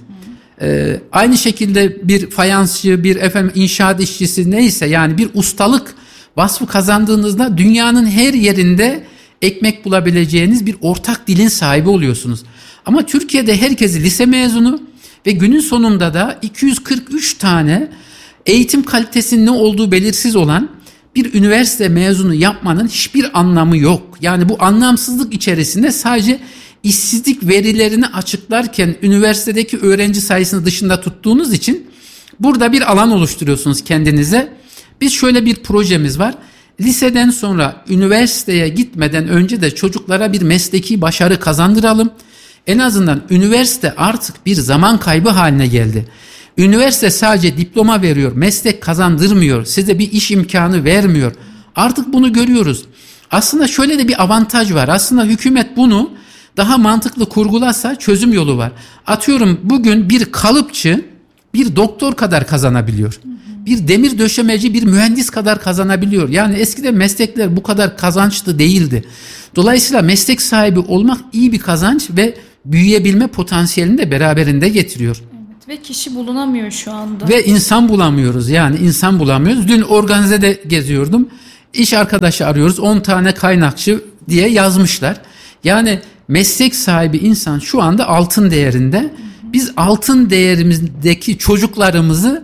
Aynı şekilde bir fayansçı, bir inşaat işçisi neyse, yani bir ustalık vasfı kazandığınızda dünyanın her yerinde ekmek bulabileceğiniz bir ortak dilin sahibi oluyorsunuz. Ama Türkiye'de herkesi lise mezunu ve günün sonunda da 243 tane eğitim kalitesinin ne olduğu belirsiz olan bir üniversite mezunu yapmanın hiçbir anlamı yok. Yani bu anlamsızlık içerisinde sadece işsizlik verilerini açıklarken üniversitedeki öğrenci sayısını dışında tuttuğunuz için burada bir alan oluşturuyorsunuz kendinize. Biz şöyle bir projemiz var. Liseden sonra üniversiteye gitmeden önce de çocuklara bir mesleki başarı kazandıralım. En azından üniversite artık bir zaman kaybı haline geldi. Üniversite sadece diploma veriyor, meslek kazandırmıyor, size bir iş imkanı vermiyor. Artık bunu görüyoruz. Aslında şöyle de bir avantaj var. Aslında hükümet bunu daha mantıklı kurgularsa çözüm yolu var. Atıyorum bugün bir kalıpçı bir doktor kadar kazanabiliyor. Bir demir döşemeci bir mühendis kadar kazanabiliyor. Yani eskiden meslekler bu kadar kazançlı değildi. Dolayısıyla meslek sahibi olmak iyi bir kazanç ve büyüyebilme potansiyelini de beraberinde getiriyor. Evet, ve kişi bulunamıyor şu anda. Ve insan bulamıyoruz, yani insan bulamıyoruz. Dün organizede geziyordum. İş arkadaşı arıyoruz, 10 tane kaynakçı diye yazmışlar. Yani meslek sahibi insan şu anda altın değerinde. Biz altın değerimizdeki çocuklarımızı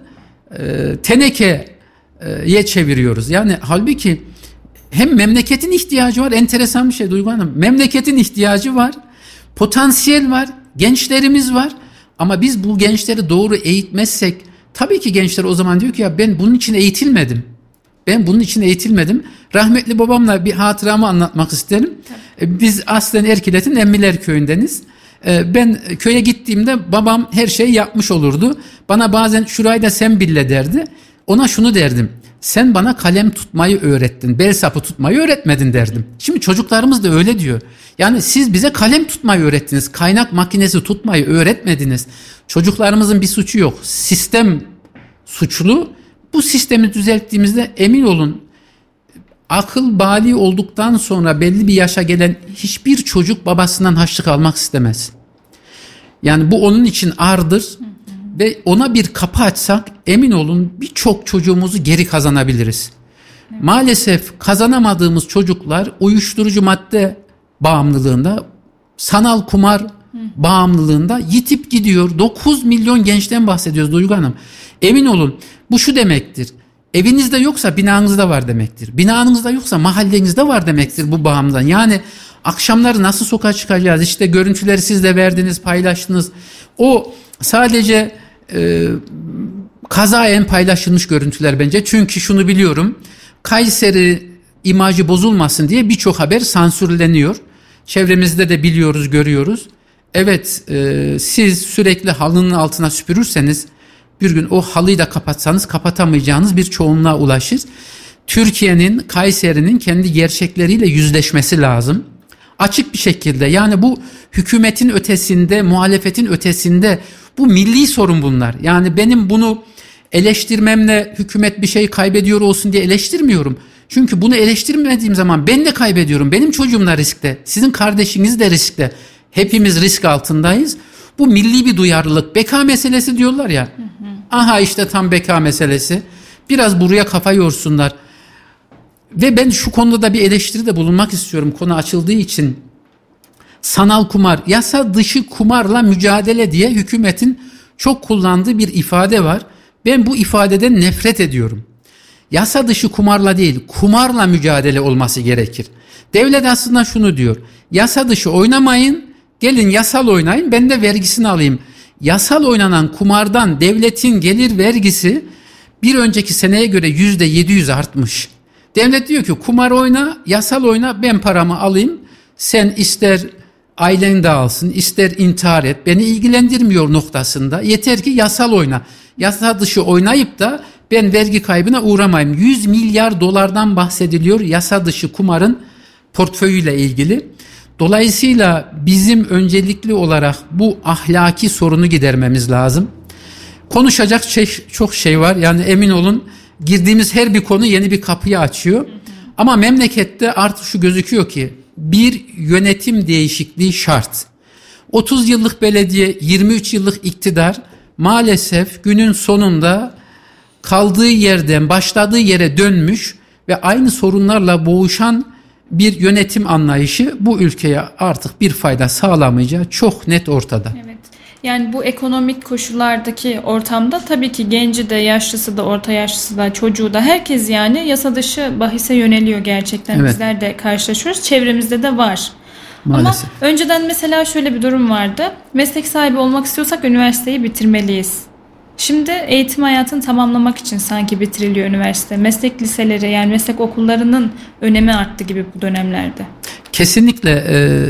tenekeye çeviriyoruz. Yani halbuki hem memleketin ihtiyacı var, enteresan bir şey Duygu Hanım. Memleketin ihtiyacı var, potansiyel var, gençlerimiz var. Ama biz bu gençleri doğru eğitmezsek, tabii ki gençler o zaman diyor ki ya ben bunun için eğitilmedim. Ben bunun için eğitilmedim. Rahmetli babamla bir hatıramı anlatmak isterim. Biz aslen Erkilet'in Emmiler Köyü'ndeniz. Ben köye gittiğimde babam her şeyi yapmış olurdu. Bana bazen şurayı da sen bille derdi. Ona şunu derdim. Sen bana kalem tutmayı öğrettin. Bel sapı tutmayı öğretmedin derdim. Şimdi çocuklarımız da öyle diyor. Yani siz bize kalem tutmayı öğrettiniz. Kaynak makinesi tutmayı öğretmediniz. Çocuklarımızın bir suçu yok. Sistem suçlu. Bu sistemi düzelttiğimizde emin olun akıl bali olduktan sonra belli bir yaşa gelen hiçbir çocuk babasından harçlık almak istemez. Yani bu onun için ardır ve ona bir kapı açsak emin olun birçok çocuğumuzu geri kazanabiliriz. Maalesef kazanamadığımız çocuklar uyuşturucu madde bağımlılığında, sanal kumar bağımlılığında yitip gidiyor. 9 milyon gençten bahsediyoruz Duygu Hanım. Emin olun bu şu demektir. Evinizde yoksa binanızda var demektir. Binanızda yoksa mahallenizde var demektir bu bağımdan. Yani akşamları nasıl sokağa çıkacağız? İşte görüntüleri siz de verdiniz, paylaştınız. O sadece kazayen paylaşılmış görüntüler bence. Çünkü şunu biliyorum. Kayseri imajı bozulmasın diye birçok haber sansürleniyor. Çevremizde de biliyoruz, görüyoruz. Evet, siz sürekli halının altına süpürürseniz bir gün o halıyı da kapatsanız kapatamayacağınız bir çoğunluğa ulaşır. Türkiye'nin, Kayseri'nin kendi gerçekleriyle yüzleşmesi lazım. Açık bir şekilde, yani bu hükümetin ötesinde, muhalefetin ötesinde, bu milli sorun bunlar. Yani benim bunu eleştirmemle hükümet bir şey kaybediyor olsun diye eleştirmiyorum. Çünkü bunu eleştirmediğim zaman ben de kaybediyorum. Benim çocuğum da riskte, sizin kardeşiniz de riskte. Hepimiz risk altındayız. Bu milli bir duyarlılık. Beka meselesi diyorlar ya. Aha işte tam beka meselesi. Biraz buraya kafa yorsunlar. Ve ben şu konuda da bir eleştiride bulunmak istiyorum. Konu açıldığı için. Sanal kumar, yasa dışı kumarla mücadele diye hükümetin çok kullandığı bir ifade var. Ben bu ifadeden nefret ediyorum. Yasa dışı kumarla değil, kumarla mücadele olması gerekir. Devlet aslında şunu diyor. Yasa dışı oynamayın, gelin yasal oynayın, ben de vergisini alayım. Yasal oynanan kumardan devletin gelir vergisi bir önceki seneye göre %700 artmış. Devlet diyor ki kumar oyna, yasal oyna, ben paramı alayım. Sen ister ailen dağılsın, ister intihar et, beni ilgilendirmiyor noktasında. Yeter ki yasal oyna. Yasa dışı oynayıp da ben vergi kaybına uğramayayım. 100 milyar dolardan bahsediliyor yasa dışı kumarın portföyüyle ilgili. Dolayısıyla bizim öncelikli olarak bu ahlaki sorunu gidermemiz lazım. Konuşacak çok şey var. Yani emin olun girdiğimiz her bir konu yeni bir kapıyı açıyor. Ama memlekette artık şu gözüküyor ki bir yönetim değişikliği şart. 30 yıllık belediye, 23 yıllık iktidar maalesef günün sonunda kaldığı yerden başladığı yere dönmüş ve aynı sorunlarla boğuşan bir yönetim anlayışı bu ülkeye artık bir fayda sağlamayacağı çok net ortada. Evet. Yani bu ekonomik koşullardaki ortamda tabii ki genci de, yaşlısı da, orta yaşlısı da, çocuğu da herkes yani yasa dışı bahise yöneliyor gerçekten. Evet. Bizler de karşılaşıyoruz. Çevremizde de var. Maalesef. Ama önceden mesela şöyle bir durum vardı. Meslek sahibi olmak istiyorsak üniversiteyi bitirmeliyiz. Şimdi eğitim hayatını tamamlamak için sanki bitiriliyor üniversite. Meslek liseleri yani meslek okullarının önemi arttı gibi bu dönemlerde. Kesinlikle.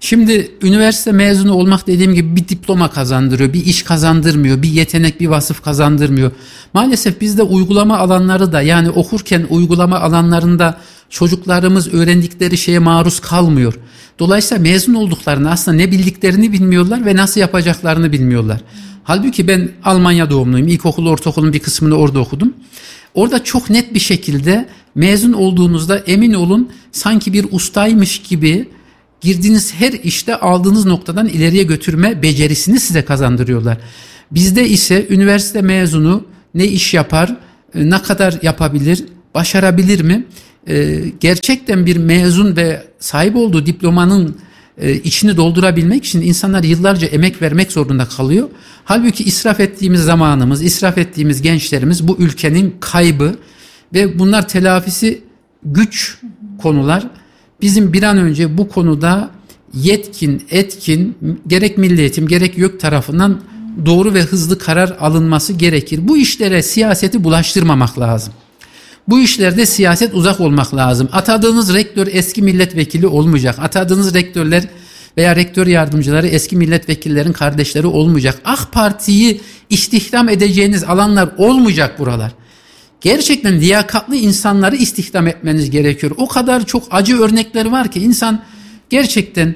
Şimdi üniversite mezunu olmak dediğim gibi bir diploma kazandırıyor, bir iş kazandırmıyor, bir yetenek, bir vasıf kazandırmıyor. Maalesef bizde uygulama alanları da, yani okurken uygulama alanlarında çocuklarımız öğrendikleri şeye maruz kalmıyor. Dolayısıyla mezun olduklarını aslında ne bildiklerini bilmiyorlar ve nasıl yapacaklarını bilmiyorlar. Halbuki ben Almanya doğumluyum. İlkokul, ortaokulun bir kısmını orada okudum. Orada çok net bir şekilde mezun olduğunuzda emin olun sanki bir ustaymış gibi girdiğiniz her işte aldığınız noktadan ileriye götürme becerisini size kazandırıyorlar. Bizde ise üniversite mezunu ne iş yapar, ne kadar yapabilir, başarabilir mi? Gerçekten bir mezun ve sahip olduğu diplomanın içini doldurabilmek için insanlar yıllarca emek vermek zorunda kalıyor. Halbuki israf ettiğimiz zamanımız, israf ettiğimiz gençlerimiz bu ülkenin kaybı ve bunlar telafisi güç konular. Bizim bir an önce bu konuda yetkin, etkin, gerek Milli Eğitim gerek YÖK tarafından doğru ve hızlı karar alınması gerekir. Bu işlere siyaseti bulaştırmamak lazım. Bu işlerde siyaset uzak olmak lazım. Atadığınız rektör eski milletvekili olmayacak. Atadığınız rektörler veya rektör yardımcıları eski milletvekillerin kardeşleri olmayacak. AK Parti'yi istihdam edeceğiniz alanlar olmayacak buralar. Gerçekten liyakatlı insanları istihdam etmeniz gerekiyor. O kadar çok acı örnekler var ki insan gerçekten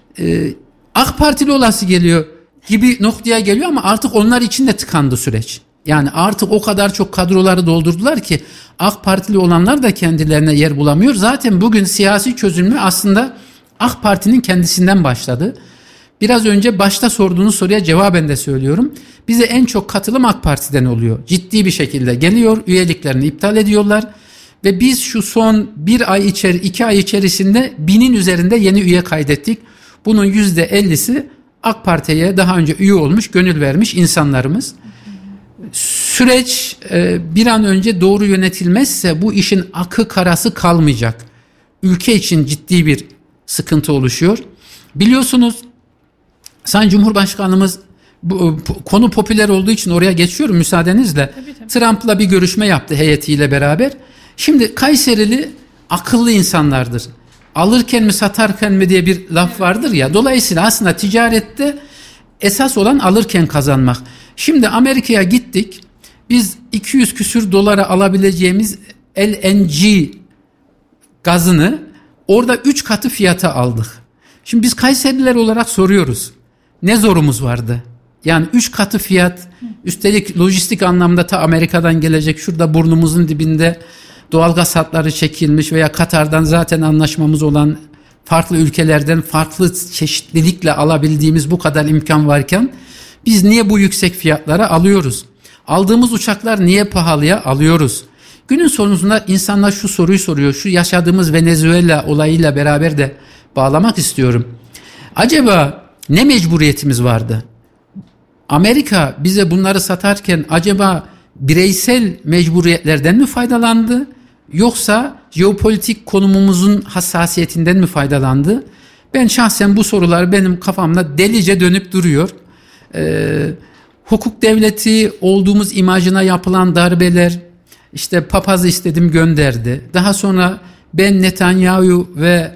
AK Partili olası geliyor gibi noktaya geliyor ama artık onlar için de tıkandı süreç. Yani artık o kadar çok kadroları doldurdular ki AK Partili olanlar da kendilerine yer bulamıyor. Zaten bugün siyasi çözülme aslında AK Parti'nin kendisinden başladı. Biraz önce başta sorduğunuz soruya cevaben de söylüyorum. Bize en çok katılım AK Parti'den oluyor. Ciddi bir şekilde geliyor, üyeliklerini iptal ediyorlar. Ve biz şu son 2 ay içerisinde 1000'in üzerinde yeni üye kaydettik. Bunun %50'si AK Parti'ye daha önce üye olmuş, gönül vermiş insanlarımız. Süreç bir an önce doğru yönetilmezse bu işin akı karası kalmayacak. Ülke için ciddi bir sıkıntı oluşuyor. Biliyorsunuz Sayın Cumhurbaşkanımız konu popüler olduğu için oraya geçiyorum müsaadenizle. Tabii. Trump'la bir görüşme yaptı heyetiyle beraber. Şimdi Kayserili akıllı insanlardır. Alırken mi satarken mi diye bir laf vardır ya. Dolayısıyla aslında ticarette esas olan alırken kazanmak. Şimdi Amerika'ya gittik. Biz 200 küsür dolara alabileceğimiz LNG gazını orada 3 katı fiyata aldık. Şimdi biz Kayserililer olarak soruyoruz. Ne zorumuz vardı? Yani 3 katı fiyat, üstelik lojistik anlamda ta Amerika'dan gelecek, şurada burnumuzun dibinde doğalgaz hatları çekilmiş veya Katar'dan zaten anlaşmamız olan farklı ülkelerden farklı çeşitlilikle alabildiğimiz bu kadar imkan varken biz niye bu yüksek fiyatlara alıyoruz? Aldığımız uçaklar niye pahalıya alıyoruz? Günün sonunda insanlar şu soruyu soruyor. Şu yaşadığımız Venezuela olayıyla beraber de bağlamak istiyorum. Acaba ne mecburiyetimiz vardı? Amerika bize bunları satarken acaba bireysel mecburiyetlerden mi faydalandı? Yoksa jeopolitik konumumuzun hassasiyetinden mi faydalandı? Ben şahsen bu sorular benim kafamda delice dönüp duruyor. Hukuk devleti olduğumuz imajına yapılan darbeler, işte papazı istedim gönderdi. Daha sonra ben Netanyahu ve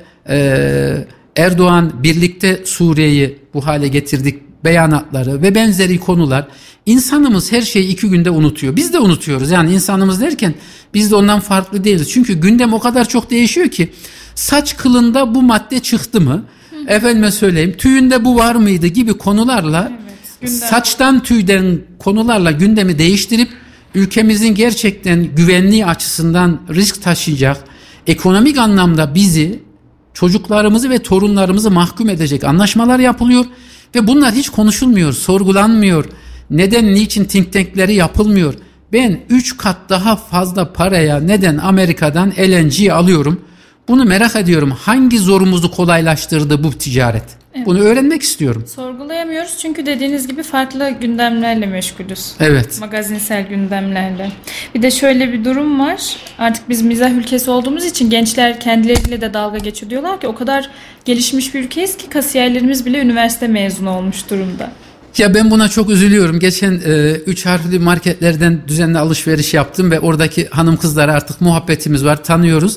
Erdoğan birlikte Suriye'yi bu hale getirdik beyanatları ve benzeri konular. İnsanımız her şeyi 2 günde unutuyor. Biz de unutuyoruz. Yani insanımız derken biz de ondan farklı değiliz. Çünkü gündem o kadar çok değişiyor ki saç kılında bu madde çıktı mı? Efendime söyleyeyim tüyünde bu var mıydı gibi konularla saçtan tüyden konularla gündemi değiştirip ülkemizin gerçekten güvenliği açısından risk taşıyacak, ekonomik anlamda bizi, çocuklarımızı ve torunlarımızı mahkum edecek anlaşmalar yapılıyor ve bunlar hiç konuşulmuyor, sorgulanmıyor. Neden, niçin think tankleri yapılmıyor? Ben 3 kat daha fazla paraya neden Amerika'dan LNG alıyorum? Bunu merak ediyorum. Hangi zorumuzu kolaylaştırdı bu ticaret? Evet. Bunu öğrenmek istiyorum. Sorgulayamıyoruz çünkü dediğiniz gibi farklı gündemlerle meşgulüz. Evet. Magazinsel gündemlerle. Bir de şöyle bir durum var. Artık biz mizah ülkesi olduğumuz için gençler kendileriyle de dalga geçiyor. Diyorlar ki o kadar gelişmiş bir ülkeyiz ki kasiyerlerimiz bile üniversite mezunu olmuş durumda. Ya ben buna çok üzülüyorum. Geçen 3 harfli marketlerden düzenli alışveriş yaptım ve oradaki hanım kızlara artık muhabbetimiz var, tanıyoruz.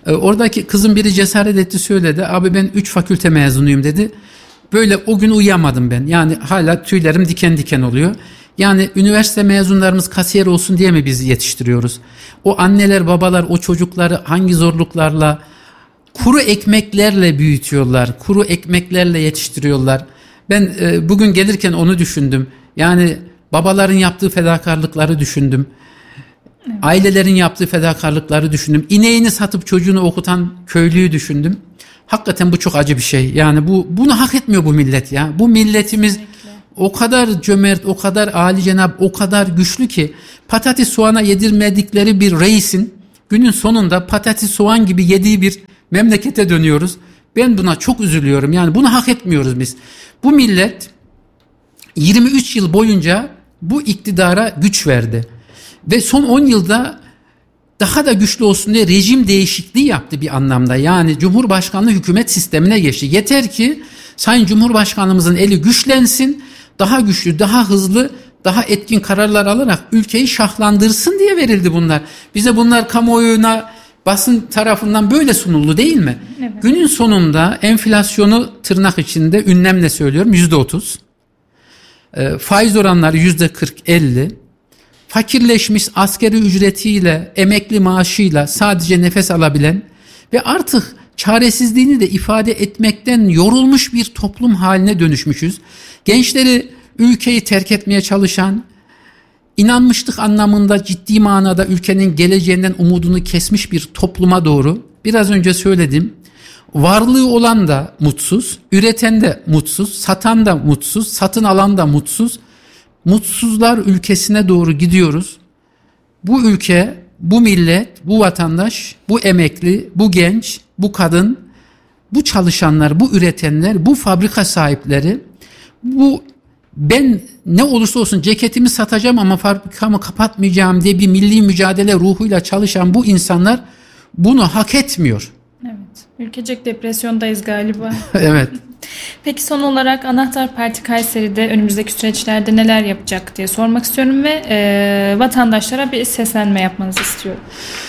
Oradaki kızın biri cesaret etti, söyledi. Abi ben 3 fakülte mezunuyum dedi. Böyle o gün uyuyamadım ben. Yani hala tüylerim diken diken oluyor. Yani üniversite mezunlarımız kasiyer olsun diye mi biz yetiştiriyoruz? O anneler, babalar o çocukları hangi zorluklarla, kuru ekmeklerle büyütüyorlar, kuru ekmeklerle yetiştiriyorlar. Ben bugün gelirken onu düşündüm. Yani babaların yaptığı fedakarlıkları düşündüm. Evet. Ailelerin yaptığı fedakarlıkları düşündüm. İneğini satıp çocuğunu okutan köylüyü düşündüm. Hakikaten bu çok acı bir şey. Yani bunu hak etmiyor bu millet ya. Bu milletimiz kesinlikle o kadar cömert, o kadar âlicenab, o kadar güçlü ki patates soğana yedirmedikleri bir reisin günün sonunda patates soğan gibi yediği bir memlekete dönüyoruz. Ben buna çok üzülüyorum. Yani bunu hak etmiyoruz biz. Bu millet 23 yıl boyunca bu iktidara güç verdi. Ve son 10 yılda daha da güçlü olsun diye rejim değişikliği yaptı bir anlamda. Yani Cumhurbaşkanlığı hükümet sistemine geçti. Yeter ki Sayın Cumhurbaşkanımızın eli güçlensin, daha güçlü, daha hızlı, daha etkin kararlar alarak ülkeyi şahlandırsın diye verildi bunlar. Bize bunlar kamuoyuna, basın tarafından böyle sunuldu değil mi? Evet. Günün sonunda enflasyonu tırnak içinde ünlemle söylüyorum %30. Faiz oranları %40-50. Fakirleşmiş, asgari ücretiyle, emekli maaşıyla sadece nefes alabilen ve artık çaresizliğini de ifade etmekten yorulmuş bir toplum haline dönüşmüşüz. Gençleri ülkeyi terk etmeye çalışan, inanmışlık anlamında ciddi manada ülkenin geleceğinden umudunu kesmiş bir topluma doğru, biraz önce söyledim, varlığı olan da mutsuz, üreten de mutsuz, satan da mutsuz, satın alan da mutsuz, mutsuzlar ülkesine doğru gidiyoruz. Bu ülke, bu millet, bu vatandaş, bu emekli, bu genç, bu kadın, bu çalışanlar, bu üretenler, bu fabrika sahipleri, bu ben ne olursa olsun ceketimi satacağım ama fabrikamı kapatmayacağım diye bir milli mücadele ruhuyla çalışan bu insanlar bunu hak etmiyor. Evet, ülkecek depresyondayız galiba. Evet. Peki son olarak Anahtar Parti Kayseri'de önümüzdeki süreçlerde neler yapacak diye sormak istiyorum ve vatandaşlara bir seslenme yapmanızı istiyorum.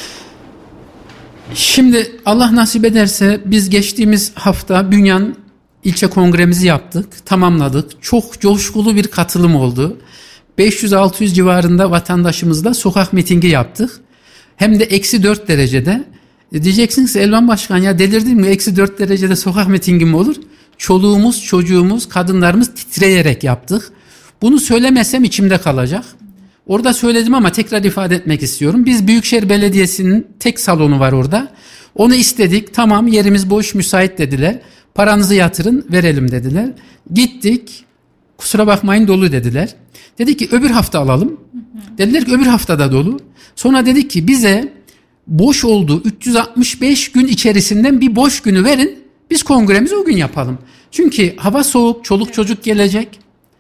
Şimdi Allah nasip ederse biz geçtiğimiz hafta Bünyan ilçe kongremizi yaptık, tamamladık. Çok coşkulu bir katılım oldu. 500-600 civarında vatandaşımızla sokak mitingi yaptık. Hem de -4 derecede. Diyeceksiniz Elvan Başkan ya delirdin mi? -4 derecede sokak mitingi mi olur? Çoluğumuz, çocuğumuz, kadınlarımız titreyerek yaptık. Bunu söylemesem içimde kalacak. Orada söyledim ama tekrar ifade etmek istiyorum. Biz Büyükşehir Belediyesi'nin tek salonu var orada. Onu istedik. Tamam yerimiz boş, müsait dediler. Paranızı yatırın, verelim dediler. Gittik. Kusura bakmayın dolu dediler. Dedik ki öbür hafta alalım. Dediler ki öbür hafta da dolu. Sonra dedik ki bize boş olduğu 365 gün içerisinden bir boş günü verin. Biz kongremizi o gün yapalım. Çünkü hava soğuk, çoluk çocuk gelecek.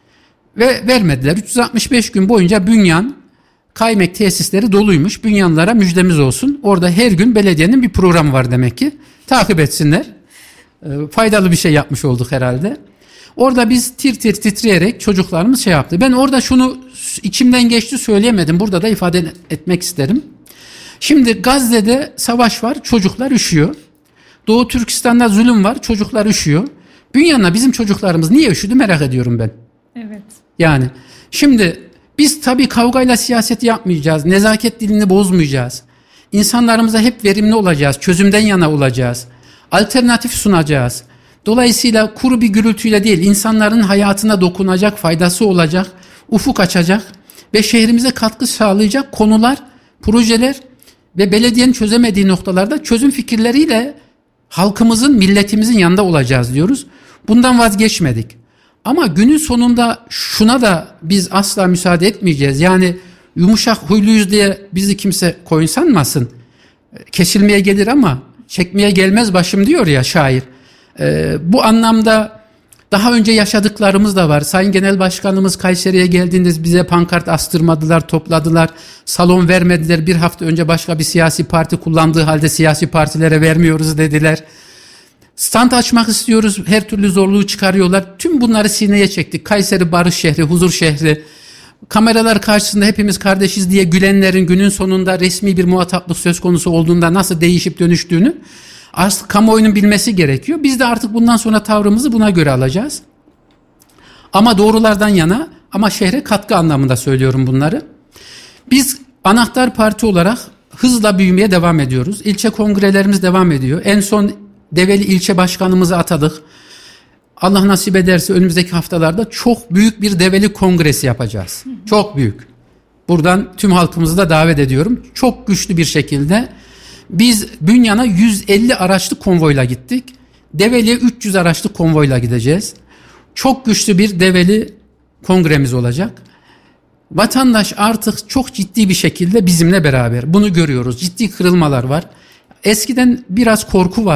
Ve vermediler. 365 gün boyunca Bünyan kaymak tesisleri doluymuş. Bünyanlara müjdemiz olsun. Orada her gün belediyenin bir programı var demek ki. Takip etsinler. Faydalı bir şey yapmış olduk herhalde. Orada biz tir tir titreyerek çocuklarımız şey yaptı. Ben orada şunu içimden geçti söyleyemedim. Burada da ifade etmek isterim. Şimdi Gazze'de savaş var. Çocuklar üşüyor. Doğu Türkistan'da zulüm var. Çocuklar üşüyor. Bünyan'la bizim çocuklarımız niye üşüdü merak ediyorum ben. Evet. Yani şimdi biz tabii kavgayla siyaset yapmayacağız. Nezaket dilini bozmayacağız. İnsanlarımıza hep verimli olacağız. Çözümden yana olacağız. Alternatif sunacağız. Dolayısıyla kuru bir gürültüyle değil, insanların hayatına dokunacak, faydası olacak, ufuk açacak ve şehrimize katkı sağlayacak konular, projeler ve belediyenin çözemediği noktalarda çözüm fikirleriyle halkımızın, milletimizin yanında olacağız diyoruz. Bundan vazgeçmedik. Ama günün sonunda şuna da biz asla müsaade etmeyeceğiz. Yani yumuşak huyluyuz diye bizi kimse koyun sanmasın. Kesilmeye gelir ama çekmeye gelmez başım diyor ya şair. Bu anlamda daha önce yaşadıklarımız da var. Sayın Genel Başkanımız Kayseri'ye geldiğinde bize pankart astırmadılar, topladılar, salon vermediler. Bir hafta önce başka bir siyasi parti kullandığı halde siyasi partilere vermiyoruz dediler. Stand açmak istiyoruz, her türlü zorluğu çıkarıyorlar. Tüm bunları sineye çektik. Kayseri barış şehri, huzur şehri. Kameralar karşısında hepimiz kardeşiz diye gülenlerin günün sonunda resmi bir muhataplık söz konusu olduğunda nasıl değişip dönüştüğünü aslında kamuoyunun bilmesi gerekiyor. Biz de artık bundan sonra tavrımızı buna göre alacağız. Ama doğrulardan yana, ama şehre katkı anlamında söylüyorum bunları. Biz anahtar parti olarak hızla büyümeye devam ediyoruz. İlçe kongrelerimiz devam ediyor. En son Develi ilçe başkanımızı atadık. Allah nasip ederse önümüzdeki haftalarda çok büyük bir Develi kongresi yapacağız. Çok büyük. Buradan tüm halkımızı da davet ediyorum. Çok güçlü bir şekilde biz Bünyan'a 150 araçlı konvoyla gittik. Develi'ye 300 araçlı konvoyla gideceğiz. Çok güçlü bir Develi kongremiz olacak. Vatandaş artık çok ciddi bir şekilde bizimle beraber. Bunu görüyoruz. Ciddi kırılmalar var. Eskiden biraz korku var.